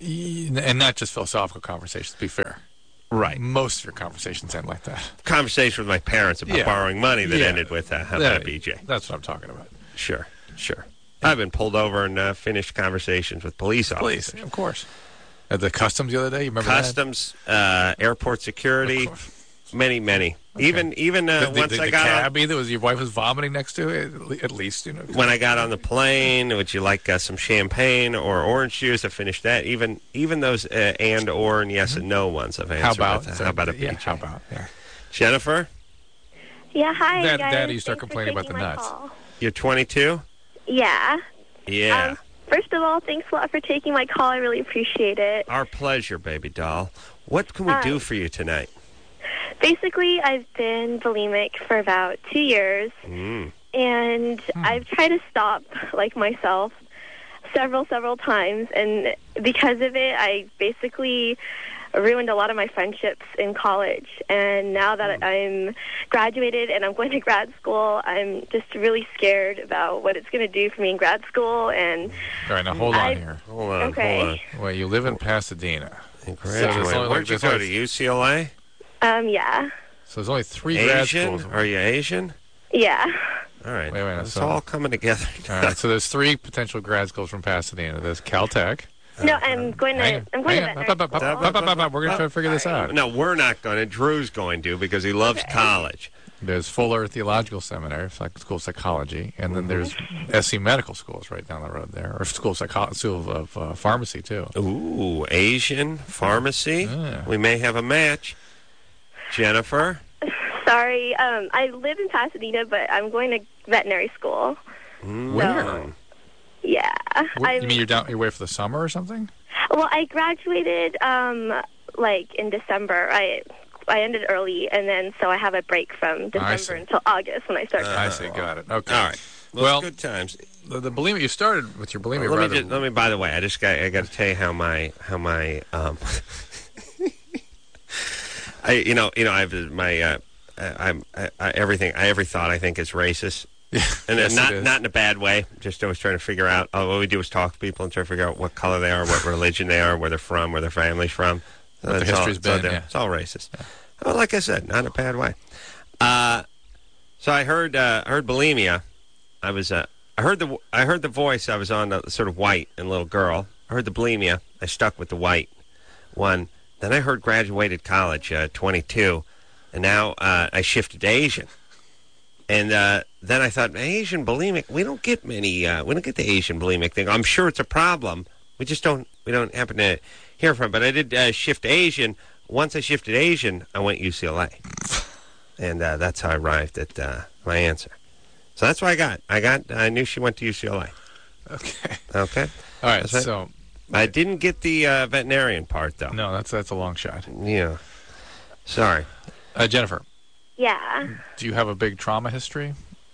And not just philosophical conversations, to be fair. Right. Most of your conversations end like that. Conversation with my parents about Yeah. borrowing money that Yeah. ended with, uh, how Yeah, about a B J? That's what I'm talking about. Sure, sure. I've been pulled over and uh, finished conversations with police officers. Please, of course. At the customs the other day, you remember that? Customs, uh, airport security, Of course. many, many. Even, even uh, The, the, once the, I the got on, cabbie that was your wife was vomiting next to it, at le- at least, you know. when I got on the plane, would you like uh, some champagne or orange juice? I finished that. Even, even those uh, and or and yes and no ones I've answered. How about with, uh, how about a B J? Yeah, how about yeah. Jennifer, Yeah, hi, Dad- guys. Daddy, you start Thanks for complaining about taking the my nuts. call. you're twenty-two. Yeah. Yeah, Um, first of all, thanks a lot for taking my call. I really appreciate it. our pleasure, baby doll. What can we Hi. do for you tonight? Basically, I've been bulimic for about two years, Mm. and I've tried to stop, like myself, several, several times, and because of it, I basically ruined a lot of my friendships in college. And now that I'm graduated and I'm going to grad school, I'm just really scared about what it's going to do for me in grad school. And All right, now hold on I- here. Hold on, Okay. hold Well, you live in Pasadena. on. there's Graduate. only like- Where'd you there's go only- to U C L A? um, yeah, So there's only three grad Asian? schools. Are you Asian? yeah. All right. Wait a minute, It's so- all coming together. All right, so there's three potential grad schools from Pasadena. There's Caltech. No, I'm going to. Hang on, I'm going hang to on. veterinary Ba- ba- ba- school. ba- ba- ba- We're going to try to figure this out. No, we're not going to. Drew's going to because he loves Okay. college. There's Fuller Theological Seminary, psych- School of Psychology, and then there's S C Medical Schools right down the road there, or School of, Psycho- School of uh, Pharmacy, too. Ooh, Asian pharmacy. Yeah. We may have a match. Jennifer. Sorry, um, I live in Pasadena, but I'm going to veterinary school. Where? Yeah, What, I'm, you mean you're down, you're away for the summer or something? well, I graduated um, like in December. I I ended early, and then so I have a break from see. December until August when I start. I see, got it. Okay. All right. Well, Well, it's good times. the, the bulimia, you started with your bulimia let me rather... just, let me. By the way, I just got. I got to tell you how my how my um. I you know you know I've my uh, I, I'm I, I, everything I every thought I think is racist. And Yes, not it is. not in a bad way. Just always trying to figure out. Oh, what we do is talk to people and try to figure out what color they are, what religion they are, where they're from, where their family's from. So What the that's all- history's it's all been, there. yeah. It's all racist. Well, like I said, not in a bad way. Uh, so I heard uh, heard bulimia. I was uh, I heard the I heard the voice. I was on uh, sort of white and little girl. I heard the bulimia. I stuck with the white one. Then I heard graduated college, uh, twenty-two, and now uh, I shifted to Asian. And uh, then I thought, Asian bulimic, we don't get many, uh, we don't get the Asian bulimic thing. I'm sure it's a problem. We just don't, we don't happen to hear from it. But I did uh, shift to Asian. Once I shifted Asian, I went U C L A. And uh, that's how I arrived at uh, my answer. So that's what I got. I got, I knew she went to U C L A. Okay. Okay? All right, That's right. so... I didn't get the uh, veterinarian part, though. No, that's that's a long shot. Yeah. Sorry. Uh, Jennifer, Yeah. do you have a big trauma history?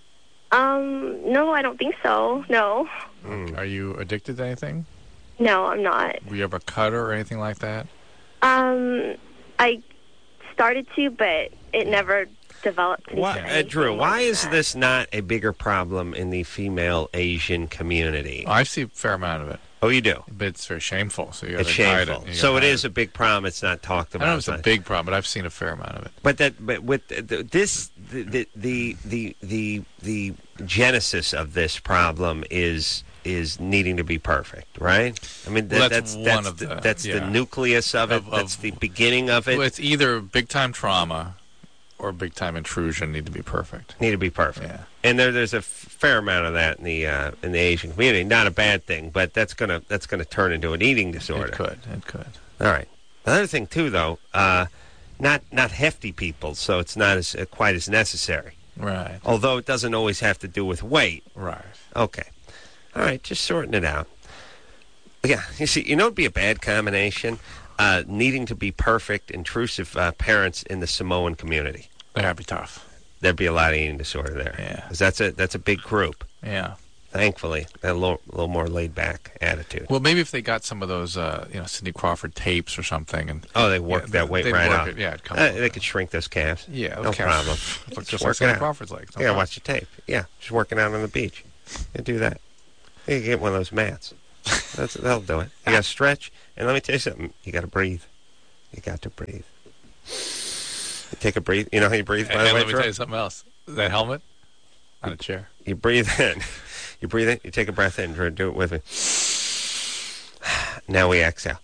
Um. No, I don't think so. No. Mm. Are you addicted to anything? No, I'm not. Were you ever a cutter or anything like that? Um. I started to, but it never developed. into Why, uh, anything Drew, more why than is that. this not a bigger problem in the female Asian community? I see a fair amount of it, Oh, you do? but it's very shameful. So you It's gotta hide shameful. It. You So gotta it hide is a big problem. It's not talked I about. don't know if it's a It's not- big problem, but I've seen a fair amount of it. But that, but with the, the, this, the, the the the the the genesis of this problem is is needing to be perfect, right? I mean, Well, that, that's that's one that's of the, the- that's the yeah. nucleus of it. Of- that's of- the beginning of it. Well, it's either big time trauma or big time intrusion need to be perfect. Need to be perfect. Yeah. And there, there's a f- fair amount of that in the uh, in the Asian community. Not a bad thing, but that's gonna that's gonna turn into an eating disorder. It could. It could. All right. Another thing too, though, uh, not not hefty people, so it's not as uh, quite as necessary. Right. Although it doesn't always have to do with weight. Right. Okay. All right, just sorting it out. Yeah, you see, you know, it'd be a bad combination. Uh, needing to be perfect, intrusive uh, parents in the Samoan community. That'd be tough. There'd be a lot of eating disorder there. Yeah. 'Cause that's a that's a big group. Yeah. thankfully, a little, little more laid-back attitude. Well, maybe if they got some of those, uh, you know, Cindy Crawford tapes or something, and oh, they work yeah, that weight they'd right work off. It, yeah, it'd come Uh, over they there. could shrink those calves. Yeah, no those calves problem. look Just just like work it Cindy out. Crawford's legs. No Yeah, problem. watch the tape. Yeah, just working out on the beach. You do that. You can get one of those mats. That's, that'll do it. You got to stretch, and let me tell you something. You got to breathe. You got to breathe. You take a breathe. You know how you breathe, by And, the and way, let me Drew? tell you something else. That helmet on a chair. You breathe in. You breathe in. You take a breath in. Drew, do it with me. Now we exhale.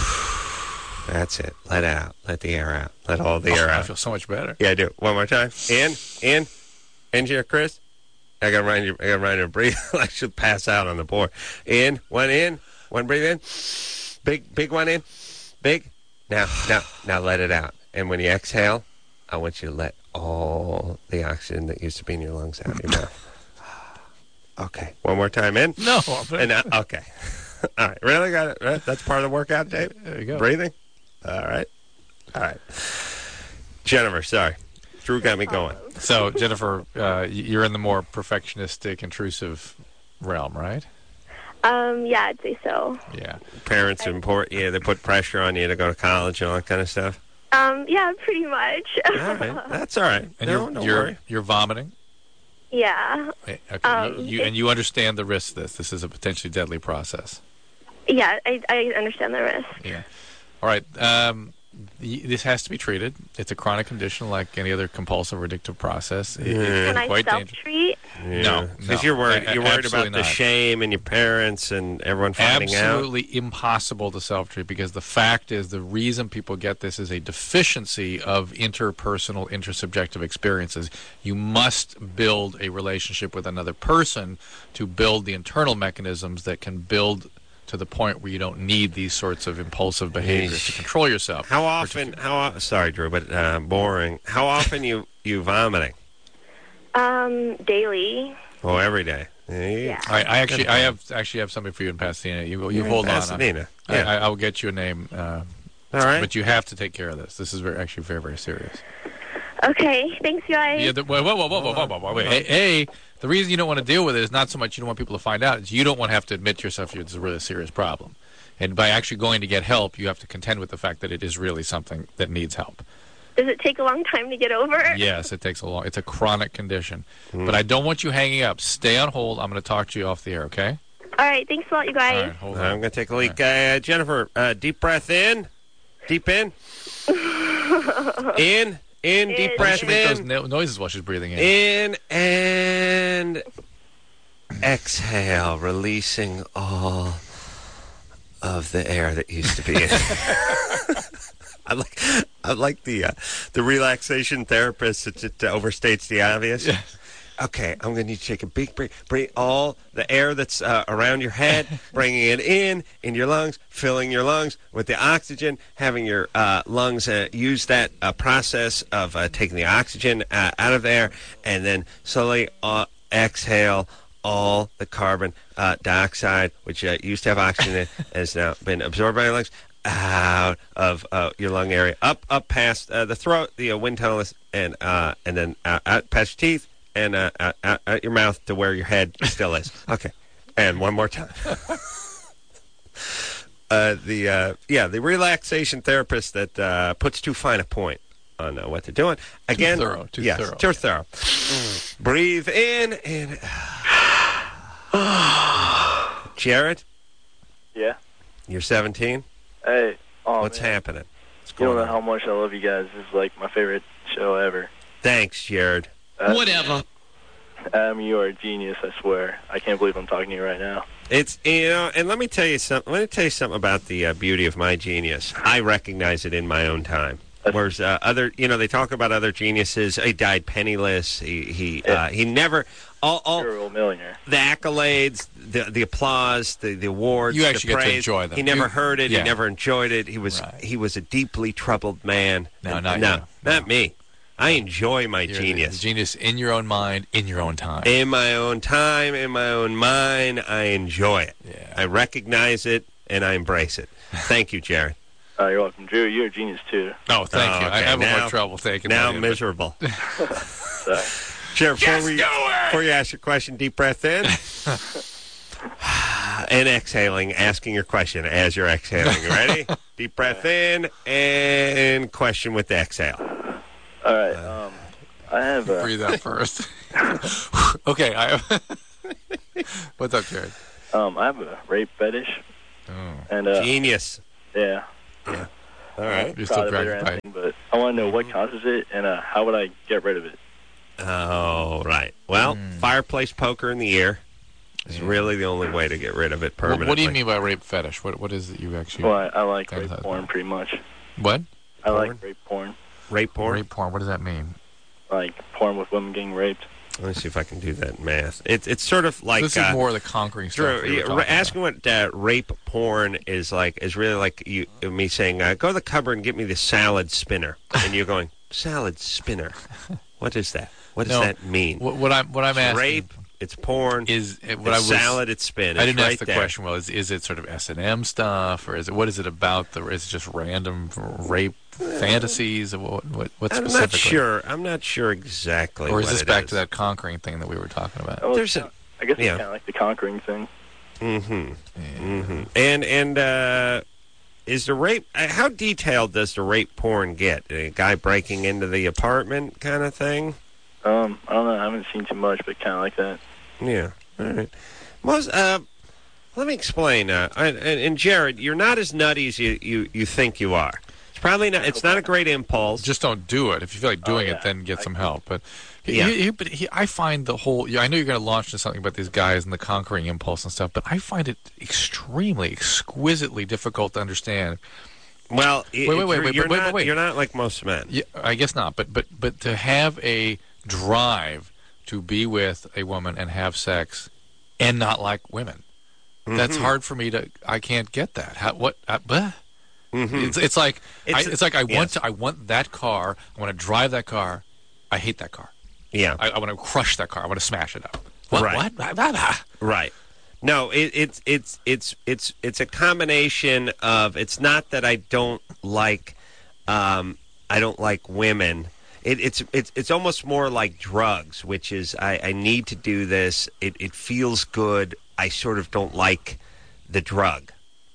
That's it. Let out. Let the air out. Let all the Oh, air I out. feel so much better. Yeah, I do. One more time. In. In. Engineer Chris. I gotta remind you. I gotta remind you to breathe. I should pass out on the board. In. One in. One breathe in. Big. Big one in. Big. Now. Now. Now let it out. And when you exhale, I want you to let all the oxygen that used to be in your lungs out of your mouth. Okay. One more time in. No. And now, okay. All right. Really got it. Right? That's part of the workout, Dave? There you go. Breathing? All right. All right. Jennifer, sorry. Drew got me going. So, Jennifer, uh, you're in the more perfectionistic, intrusive realm, right? Um, yeah, I'd say so. Yeah. Parents are important. Yeah, they put pressure on you to go to college and all that kind of stuff. Um, yeah, pretty much. All right. That's all right. And no, you're don't you're worry. you're vomiting. Yeah. Okay. Um, you, you, and you understand the risk of this. This is a potentially deadly process. Yeah, I, I understand the risk. Yeah. All right. Um, y- this has to be treated. It's a chronic condition like any other compulsive or addictive process. It- it's Can I quite dangerous. self-treat? No, Because no. you're worried, A- you're worried absolutely about the not. shame and your parents and everyone finding out. Absolutely impossible to self-treat because the fact is the reason people get this is a deficiency of interpersonal, intersubjective experiences. You must build a relationship with another person to build the internal mechanisms that can build to the point where you don't need these sorts of impulsive behaviors to control yourself. How Or to- often, how o- sorry, Drew, but uh, boring. How often you, you vomiting? Um, daily. Oh, every day. Yeah. I, I actually, I have actually have something for you in Pasadena. You, you hold Pasadena. on. Yeah. I, I, I will get you a name. Uh, All right. But you have to take care of this. This is very, actually very, very serious. Okay, thanks, guys. Yeah, the, whoa, whoa, whoa, whoa, whoa, whoa, whoa, whoa. Wait. A, a, the reason you don't want to deal with it is not so much you don't want people to find out. It's you don't want to have to admit to yourself it's a really serious problem. And by actually going to get help, you have to contend with the fact that it is really something that needs help. Does it take a long time to get over? Yes, it takes a long. It's a chronic condition. But I don't want you hanging up. Stay on hold. I'm going to talk to you off the air, okay? All right, thanks a lot, you All guys. right, hold I'm on. going to take a leak. Uh, Jennifer, uh, deep breath in. Deep in. in. In. Deep In. Why does breath she make those in. no- noises while she's breathing in? In and exhale, releasing all of the air that used to be in. I like, I like the uh, the relaxation therapist that just overstates the obvious. Yeah. Okay, I'm going to need to take a big breath. Bring all the air that's uh, around your head, bringing it in, in your lungs, filling your lungs with the oxygen, having your uh, lungs uh, use that uh, process of uh, taking the oxygen uh, out of there, and then slowly uh, exhale all the carbon uh, dioxide, which uh, used to have oxygen in, has now been absorbed by your lungs, out of uh, your lung area, up, up past uh, the throat, the uh, wind tunnel, is- and uh, and then uh, out past your teeth, and uh, out, out, out your mouth to where your head still is. Okay, and one more time. uh, the uh, yeah, the relaxation therapist that uh, puts too fine a point on uh, what they're doing. Again, thorough, too yes, thorough. too thorough. Breathe in and Jared, Yeah. you're seventeen. Hey. Oh, What's man. happening? What's You don't going know on? how much I love you guys. This is like my favorite show ever. Thanks, Jared. Uh, Whatever. Um, you are a genius, I swear. I can't believe I'm talking to you right now. It's you know, and let me tell you something. Let me tell you something about the uh, beauty of my genius. I recognize it in my own time. Whereas uh, other, you know, they talk about other geniuses. He died penniless. He he uh, he never all all You're a real millionaire. the accolades, the the applause, the the awards. You actually the get to praise. enjoy them. He never You- heard it. yeah. He never enjoyed it. He was Right. he was a deeply troubled man. No, And- not no, you. not me. I enjoy my You're the- genius. the genius in your own mind, in your own time. In my own time, in my own mind, I enjoy it. Yeah. I recognize it, and I embrace it. Thank you, Jared. Uh, you're welcome. Drew, you're a genius, too. Oh, thank Oh, you. I okay. have Now- more trouble taking Now that I'm in, but- miserable. Sorry. Jared, before, Just we, do it! before you ask your question, deep breath in. And exhaling, asking your question as you're exhaling. You ready? Deep breath in and question with the exhale. All right. Um, I have a. Breathe out first. Okay. I What's up, Jared? Um, I have a rape fetish, Oh. and uh, Genius. yeah. All right. You're proud still of it or preoccupied. anything, but I want to know what causes it and uh, how would I get rid of it. Oh, right. Well, fireplace poker in the ear is Yeah. really the only way to get rid of it What, permanently. what do you mean by rape fetish? What What is it you actually... Well, I, I like rape Fantasize. porn pretty much. What? I Porn? like rape porn, Rape porn? Rape porn. What does that mean? like porn with women getting raped. Let me see if I can do that in math. It's it's sort of like this uh, is more of the conquering stuff. Drew, we were yeah, talking asking what uh, rape porn is like is really like you me saying, uh, go to the cupboard and get me the salad spinner, and you're going salad spinner. What is that? What does No, that mean? What, what I'm what I'm It's asking rape. It's porn. is uh, what it's I was salad. It's spin. I It's didn't right ask the there. question. Well, is is it sort of S and M stuff, or is it what is it about? The is it just random rape fantasies? What what, what I'm specifically? not sure. I'm not sure exactly. Or is what this it back is. to that conquering thing that we were talking about? Well, There's it's a- kinda- I guess it's yeah. kind of like the conquering thing. Mm-hmm. Mm-hmm. And and uh, is the rape? uh, How detailed does the rape porn get? A guy breaking into the apartment, kind of thing. Um, I don't know. I haven't seen too much, but kind of like that. Yeah. All right. Most. Uh, let me explain. Uh, and, and Jared, you're not as nutty as you, you, you think you are. It's probably not. It's not a great impulse. Just don't do it. If you feel like doing Oh, it, yeah. then get I- some help. But he, Yeah. he- he- but he, I find the whole. Yeah, I know you're going to launch into something about these guys and the conquering impulse and stuff, but I find it extremely, exquisitely difficult to understand. Well, Wait, wait, wait, you're, wait, you're wait, not. wait, wait. You're not like most men. Yeah, I guess not. But but but to have a drive to be with a woman and have sex and not like women, that's Mhm. hard for me to. I can't get that. How, what? Uh, bleh. Mhm. It's it's like It's- I, it's like I want yes. to. I want that car. I want to drive that car. I hate that car. Yeah. I, I want to crush that car. I want to smash it up. What? Right. What? Blah, blah, blah. Right. No, it, it's it's it's it's it's a combination of. It's not that I don't like, um, I don't like women. It, it's it's it's almost more like drugs, which is I, I need to do this. It it feels good. I sort of don't like the drug.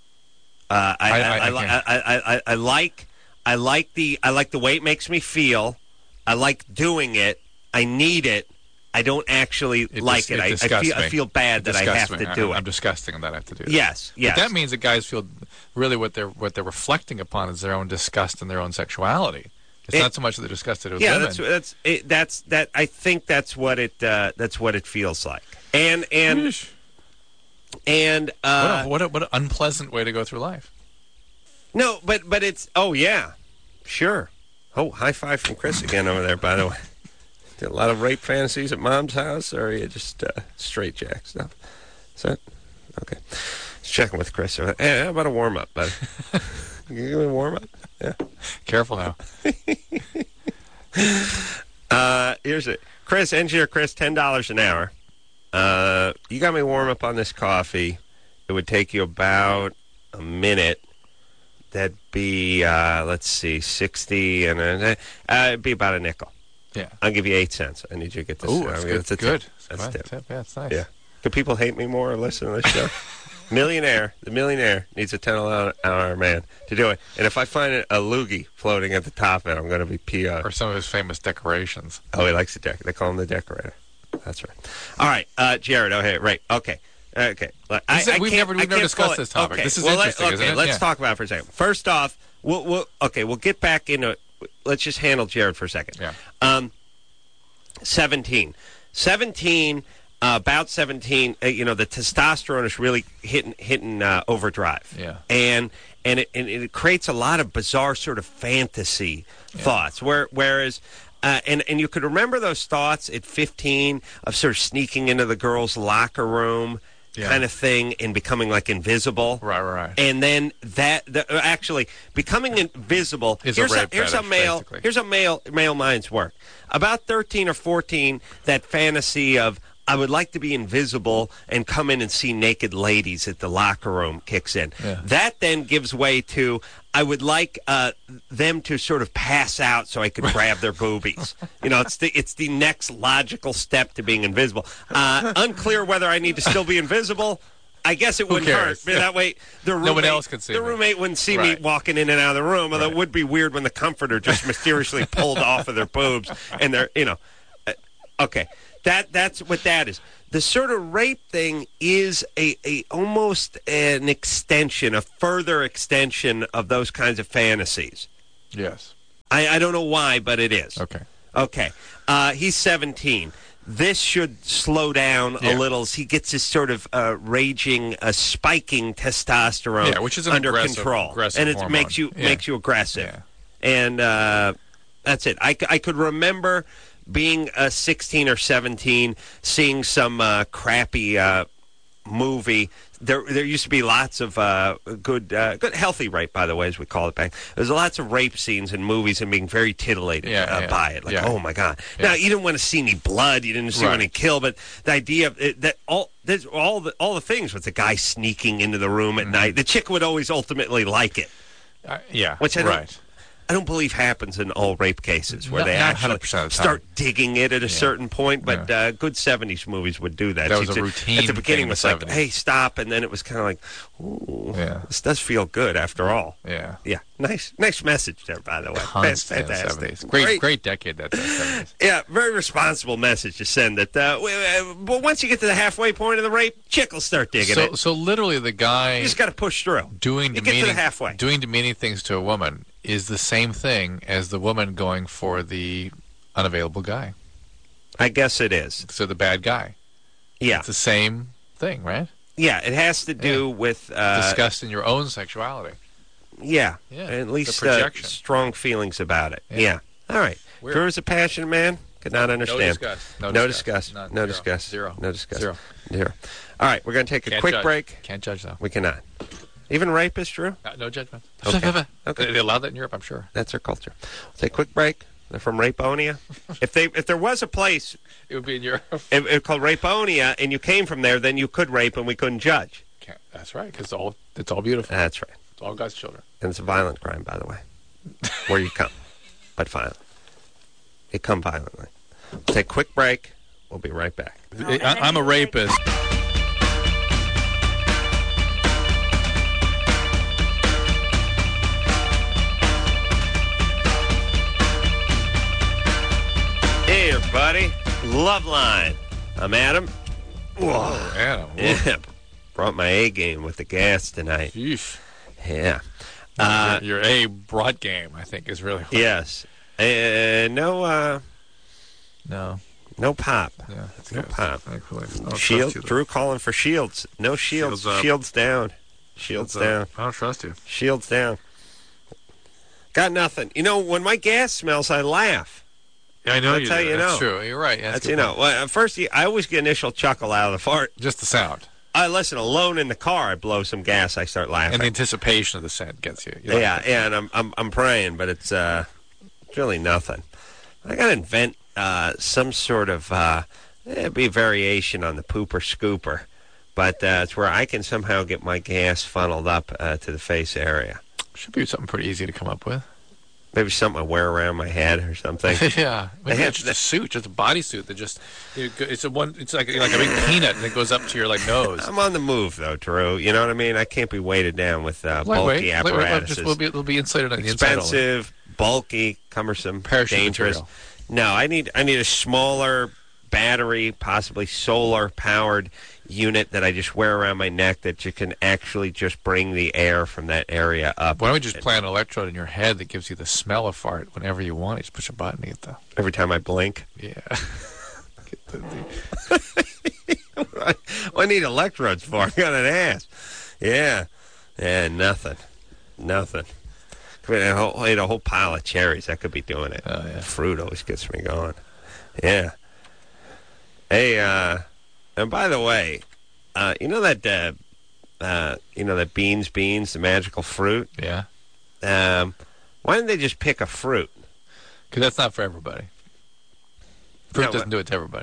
Uh, I, I- I, I- I, I li- can't. I, I, I, I like I like the I like the way it makes me feel. I like doing it. I need it. I don't actually It like dis- it. it I, I disgusts feel I me. feel bad It that I disgusts have me. to do I'm, it. I'm disgusting that I have to do that. Yes, yes. But that means that guys feel really what they're what they're reflecting upon is their own disgust and their own sexuality. It's It- not so much that they're disgusted with yeah, women. that's that's it, that's that. I think that's what it uh, that's what it feels like. And and Yeesh. and uh, what, a, what, a, what an unpleasant way to go through life. no, but but it's oh yeah, sure. Oh, high five from Chris again over there. By the way, did a lot of rape fantasies at Mom's house, or are you just uh, straight jack stuff? Is that okay? Just checking with Chris. Hey, how about a warm up, buddy? Can you give me a warm up? Yeah. Careful now. Uh, here's it, Chris. Engineer Chris, ten dollars an hour. Uh, you got me warm up on this coffee. It would take you about a minute. That'd be uh, let's see, sixty, and uh, uh, it'd be about a nickel. Yeah. I'll give you eight cents. I need you to get this. Oh, uh, that's I'm good. gonna- That's a good. tip. That's a Fine. tip. Tip. Yeah, it's nice. Yeah. Do people hate me more or listen to this show? Millionaire, the millionaire needs a ten hour man to do it. And if I find a, a loogie floating at the top of it, I'm going to be P O. Or some of his famous decorations. Oh, he likes the deck. They call him the decorator. That's right. All right, uh, Jared. Oh, hey, right. Okay. Okay. Look, I, This is- I we've can't- never- we've I never can't discussed pull it. this topic. Okay. This is well, interesting, Let, okay, isn't it? let's Yeah. talk about it for a second. First off, we'll, we'll okay, we'll get back into. Let's just handle Jared for a second. Yeah. Um, seventeen. seventeen. Uh, about seventeen, uh, you know, the testosterone is really hitting hitting uh, overdrive. Yeah. And and it, and it creates a lot of bizarre sort of fantasy thoughts. Where whereas. Uh, and, and you could remember those thoughts at fifteen of sort of sneaking into the girls' locker room Yeah. kind of thing and becoming like invisible. Right, right, right. And then that, the, uh, actually, becoming invisible. Is a here's rape here's a fetish, male. basically. Here's a male male mind's work. About thirteen or fourteen, that fantasy of I would like to be invisible and come in and see naked ladies at the locker room kicks in. Yeah. That then gives way to I would like uh, them to sort of pass out so I could grab their boobies. You know, it's the it's the next logical step to being invisible. Uh, unclear whether I need to still be invisible. I guess it wouldn't hurt. cares? That way, the roommate, No one else can see the me. roommate wouldn't see Right. me walking in and out of the room. Although Right. it would be weird when the comforter just mysteriously pulled off of their boobs and they're, you know, uh, okay. That that's what that is. The sort of rape thing is a, a almost an extension, a further extension of those kinds of fantasies. Yes. I, I don't know why, but it is. Okay. Okay. Uh, he's seventeen. This should slow down Yeah. a little as he gets his sort of uh, raging, uh, spiking testosterone Yeah, which is an under aggressive- control, aggressive and it hormone. makes you Yeah. makes you aggressive. Yeah. And uh, that's it. I, c- I could remember being uh, sixteen or seventeen, seeing some uh, crappy uh, movie. There, there used to be lots of uh, good, uh, good, healthy rape, by the way, as we call it back. There's lots of rape scenes in movies and being very titillated Yeah, uh, yeah. by it. Like, Yeah. oh my god! Yeah. Now you didn't want to see any blood, you didn't see Right. any kill, but the idea of it, that all there's all the all the things with the guy sneaking into the room at Mm-hmm. night. The chick would always ultimately like it, Uh, yeah. which I don't, right. I don't believe happens in all rape cases where Not- they not actually one hundred percent of the time. start digging it at a certain point. But Yeah. uh, good seventies movies would do that. That was She'd a say- routine At the beginning, thing in it was the like, seventies. "Hey, stop!" And then it was kind of like, "Ooh, Yeah. this does feel good after all." Yeah. Yeah, nice, nice message there, by the way. Constant in the Fantastic, seventies. Great, great decade that seventies. Yeah, very responsible message to send. That, uh, w- uh, but once you get to the halfway point of the rape, chick will start digging So, it. so literally, the guy You just got to push through. doing You get to demeaning, the halfway. doing demeaning things to a woman is the same thing as the woman going for the unavailable guy. I guess it is. So the bad guy. Yeah, It's the same thing, right? yeah. It has to do with uh, Disgust in your own sexuality. yeah, Yeah, at the least uh, projection. strong feelings about it. Yeah. Yeah. All right. Weird. Drew's a passionate man. Could not understand. No disgust. No, No disgust. disgust. None. No Zero. disgust. Zero. No disgust. Zero. Zero. All right, we're going to take a Can't quick judge. break. Can't judge, though. We cannot. Even rapists, Drew? Uh, no judgment. Okay. Okay. They, they allow that in Europe, I'm sure. That's our culture. We'll take a quick break. They're from Raponia. if they, if there was a place It would be in Europe. it, it called Raponia and you came from there, then you could rape and we couldn't judge. Can't, that's right, because it's all, it's all beautiful. That's right. It's all God's children. And it's a violent crime, by the way, where you come, but violent. You come violently. We'll take a quick break. We'll be right back. I, I'm a rapist. Hey, everybody. Love Line. I'm Adam. Oh, Adam. Yeah. Brought my A game with the gas tonight. Yeesh. Yeah. Uh, your, your A broad game, I think, is really what. yes. Uh, no, uh, No. no pop. Yeah, that's No good. pop. Thankfully. I don't Shield. trust you, Drew calling for shields. No shields. Shields up. Shields down. Shields though. down. I don't trust you. Shields down. Got nothing. You know, when my gas smells, I laugh. Yeah, I know That's you how do. you That's know. true. You're right. Yeah, That's, a good you know. point. Well, at first, you- I always get initial chuckle out of the fart. Just the sound. I listen, alone in the car, I blow some gas, I start laughing. And the anticipation of the scent gets you. You like yeah, it. yeah, and I'm I'm I'm praying, but it's uh, it's really nothing. I gotta invent uh, some sort of uh, it'd be a variation on the pooper scooper, but uh, it's where I can somehow get my gas funneled up uh, to the face area. Should be something pretty easy to come up with. Maybe something I wear around my head or something. yeah, maybe They have it's just the- a suit, just a bodysuit that just you go- it's a one. It's like like a big peanut and it goes up to your like nose. I'm on the move though, Drew. You know what I mean? I can't be weighted down with uh, Lightweight, bulky lightweight, apparatuses. just will be it'll be insulated on the inside. only. Expensive, bulky, cumbersome, Parachute dangerous. material. No, I need I need a smaller battery, possibly solar powered unit that I just wear around my neck that you can actually just bring the air from that area up. Why don't we just plant an electrode in your head that gives you the smell of fart whenever you want? You just push a button, you get the Every time I blink. yeah. Get the- the- What do I need electrodes for? I got an ass. Yeah. Yeah, nothing. Nothing. Could be a whole, I ate a whole pile of cherries. That could be doing it. Oh, yeah. Fruit always gets me going. Yeah. Hey, uh, and by the way, uh, you know that, uh, uh, you know that beans, beans, the magical fruit? yeah, Um, why didn't they just pick a fruit? because that's not for everybody. Fruit No, doesn't but- do it to everybody.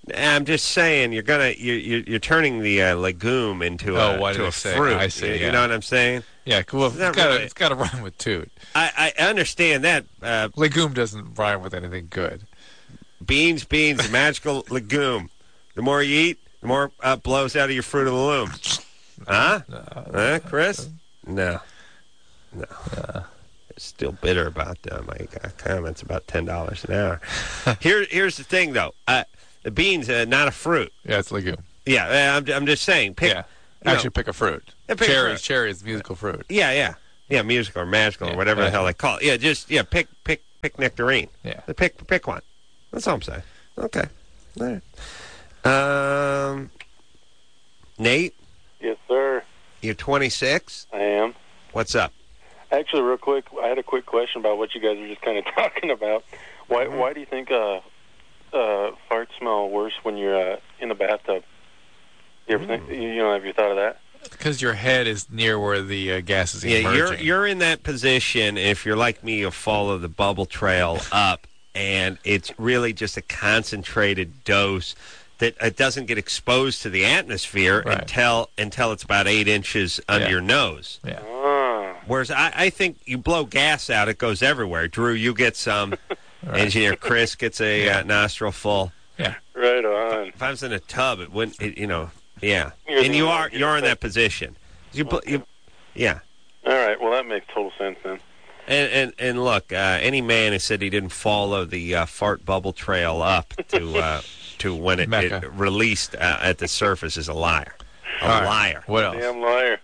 I'm just saying you're gonna you're you're, you're turning the uh, legume into Oh, a, why did to I a say? fruit. I see, You, yeah. you know what I'm saying? Yeah, well, it's It's not got really- it's got to rhyme with toot. I, I understand that. Uh, Legume doesn't rhyme with anything good. beans, beans, magical legume. The more you eat, the more uh, blows out of your fruit of the loom. Huh? Huh, Chris? No. No. Still bitter about uh, my uh, comments about ten dollars an hour. Here, here's the thing, though. Uh, the beans are not a fruit. Yeah, it's legume. Yeah, uh, I'm, I'm just saying. Pick, yeah, you actually, know, pick a fruit. Yeah, pick a cherries, fruit. cherries, musical fruit. Yeah, yeah. Yeah, musical or magical Yeah, or whatever the right. hell they call it. Yeah, just, yeah, pick, pick, pick nectarine. Yeah. Pick, pick one. That's all I'm saying. Okay. All right. Um, Nate, Yes, sir. you're twenty-six. I am. What's up? Actually, real quick, I had a quick question about what you guys were just kind of talking about. Why Mm-hmm. why do you think uh, uh, farts smell worse when you're uh, in the bathtub? You ever think, you know, have you thought of that? Because your head is near where the uh, gas is Yeah, emerging. you're you're in that position. If you're like me, you'll follow the bubble trail up, and it's really just a concentrated dose that it doesn't get exposed to the atmosphere Right. until until it's about eight inches under Yeah. your nose. Yeah. Ah, Whereas I, I think you blow gas out, it goes everywhere. Drew, you get some. Engineer Chris gets a Yeah. uh, nostril full. right on. If I was in a tub, it wouldn't. It, you know, yeah. You're and the you one are that you are in gets that position. You, bl- you yeah. All right, well, that makes total sense then. And and, and look, uh, any man who said he didn't follow the uh, fart bubble trail up to uh, to when it, Mecca. it released uh, at the surface is a liar. A All right. liar. What else? Damn liar.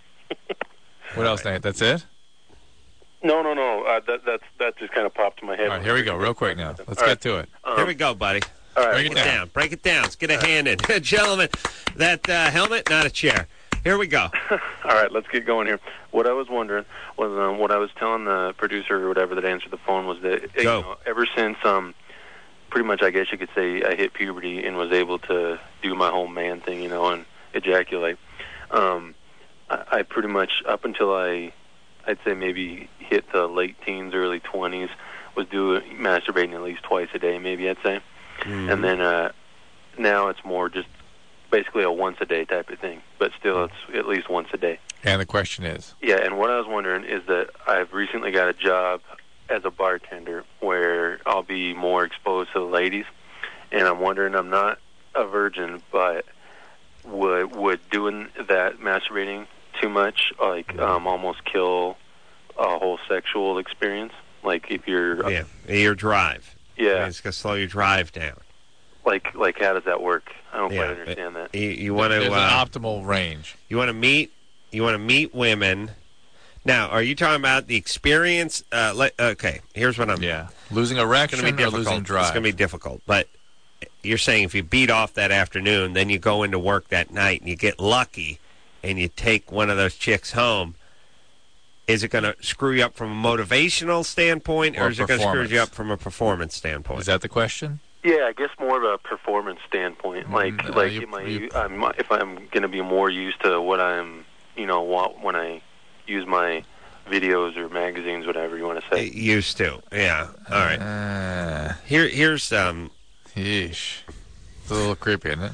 What else, Nate? That's it? No, no, no. Uh, that that's that just kind of popped in my head. All right, here we go, real quick now. Let's All get right. to it. Um, Here we go, buddy. All right. Break it Break it down. down. Break it down. Let's get a hand in. Gentlemen, that uh, helmet, not a chair. Here we go. All right, let's get going here. What I was wondering was um, what I was telling the producer or whatever that answered the phone was that you Go. know, ever since um, pretty much I guess you could say I hit puberty and was able to do my whole man thing, you know, and ejaculate. Um, I, I pretty much up until I, I'd say maybe hit the late teens, early twenties, was doing masturbating at least twice a day, maybe I'd say, Mm-hmm. and then uh, now it's more just basically a once a day type of thing, but still it's at least once a day. And the question is? Yeah, and what I was wondering is that I've recently got a job as a bartender where I'll be more exposed to the ladies, and I'm wondering, I'm not a virgin, but would would doing that masturbating too much like um, almost kill a whole sexual experience? Like if you're Yeah, your drive. yeah, It's going to slow your drive down. like like how does that work? I don't Yeah, quite understand that. You, you want There's to an uh, optimal range. you want to meet you want to meet women. Now, are you talking about the experience? Uh, let, okay, here's what I'm. Yeah. Losing It's erection going to be or difficult. losing drive? It's going to be difficult, but you're saying if you beat off that afternoon, then you go into work that night and you get lucky, and you take one of those chicks home. Is it going to screw you up from a motivational standpoint, or, Or is it going to screw performance. you up from a performance standpoint? Is that the question? Yeah, I guess more of a performance standpoint. Like, Mm, uh, like you- am I, you- I'm, if I'm going to be more used to what I'm, you know, what, when I use my videos or magazines, whatever you want to say. Used to, yeah. All right. Uh, Here, here's um, yeesh. It's a little creepy, isn't it?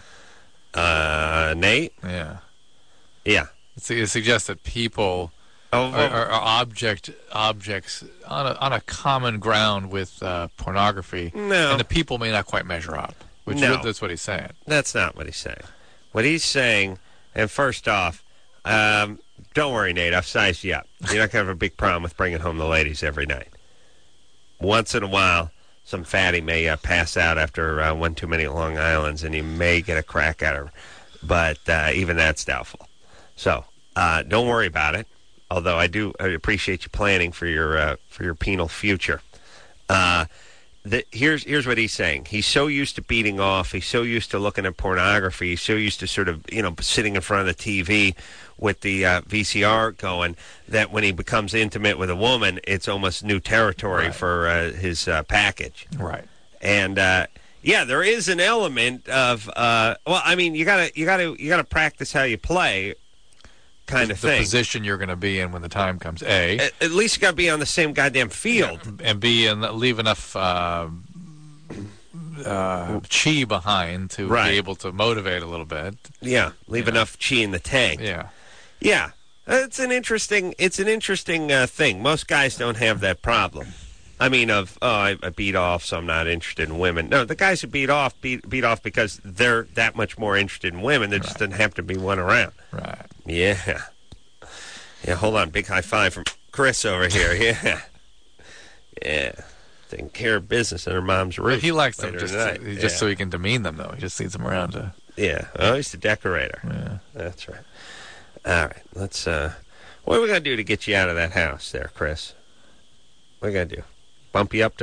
uh, Nate. Yeah. Yeah. It's, it suggests that people Oh, are, are, are object objects on a, on a common ground with uh, pornography, No. and the people may not quite measure up. Which No. is, that's what he's saying. That's not what he's saying. What he's saying, and first off, um, don't worry, Nate. I've sized you up. You're not going to have a big problem with bringing home the ladies every night. Once in a while, some fatty may uh, pass out after uh, one too many Long Islands, and you may get a crack at her. But uh, even that's doubtful. So uh, don't worry about it. Although I do I appreciate you planning for your uh, for your penal future. Uh, the, here's here's what he's saying. He's so used to beating off. He's so used to looking at pornography. He's so used to sort of you know sitting in front of the T V with the uh, V C R going that when he becomes intimate with a woman, it's almost new territory Right. for uh, his uh, package. Right. And uh, yeah, there is an element of uh, well, I mean, you gotta you gotta you gotta practice how you play, kind the, of the thing. position you're going to be in when the time comes. A. At, at least you got to be on the same goddamn field. And B, and leave enough uh, uh, chi behind to Right. be able to motivate a little bit. Yeah, leave Yeah. enough chi in the tank. Yeah. Yeah, it's an interesting. It's an interesting uh, thing. Most guys don't have that problem. I mean, of oh, I, I beat off, so I'm not interested in women. No, the guys who beat off beat beat off because they're that much more interested in women. There just doesn't have to be one around. Right. Yeah. Yeah. Hold on, big high five from Chris over here. Yeah. Yeah. Taking care of business in her mom's But roof. he likes them later just tonight. just Yeah. so he can demean them, though. He just needs them around to. Yeah. Oh, he's the decorator. Yeah. That's right. All right. Let's. Uh, what are we gonna do to get you out of that house, there, Chris? What are we gonna do? Bump you up to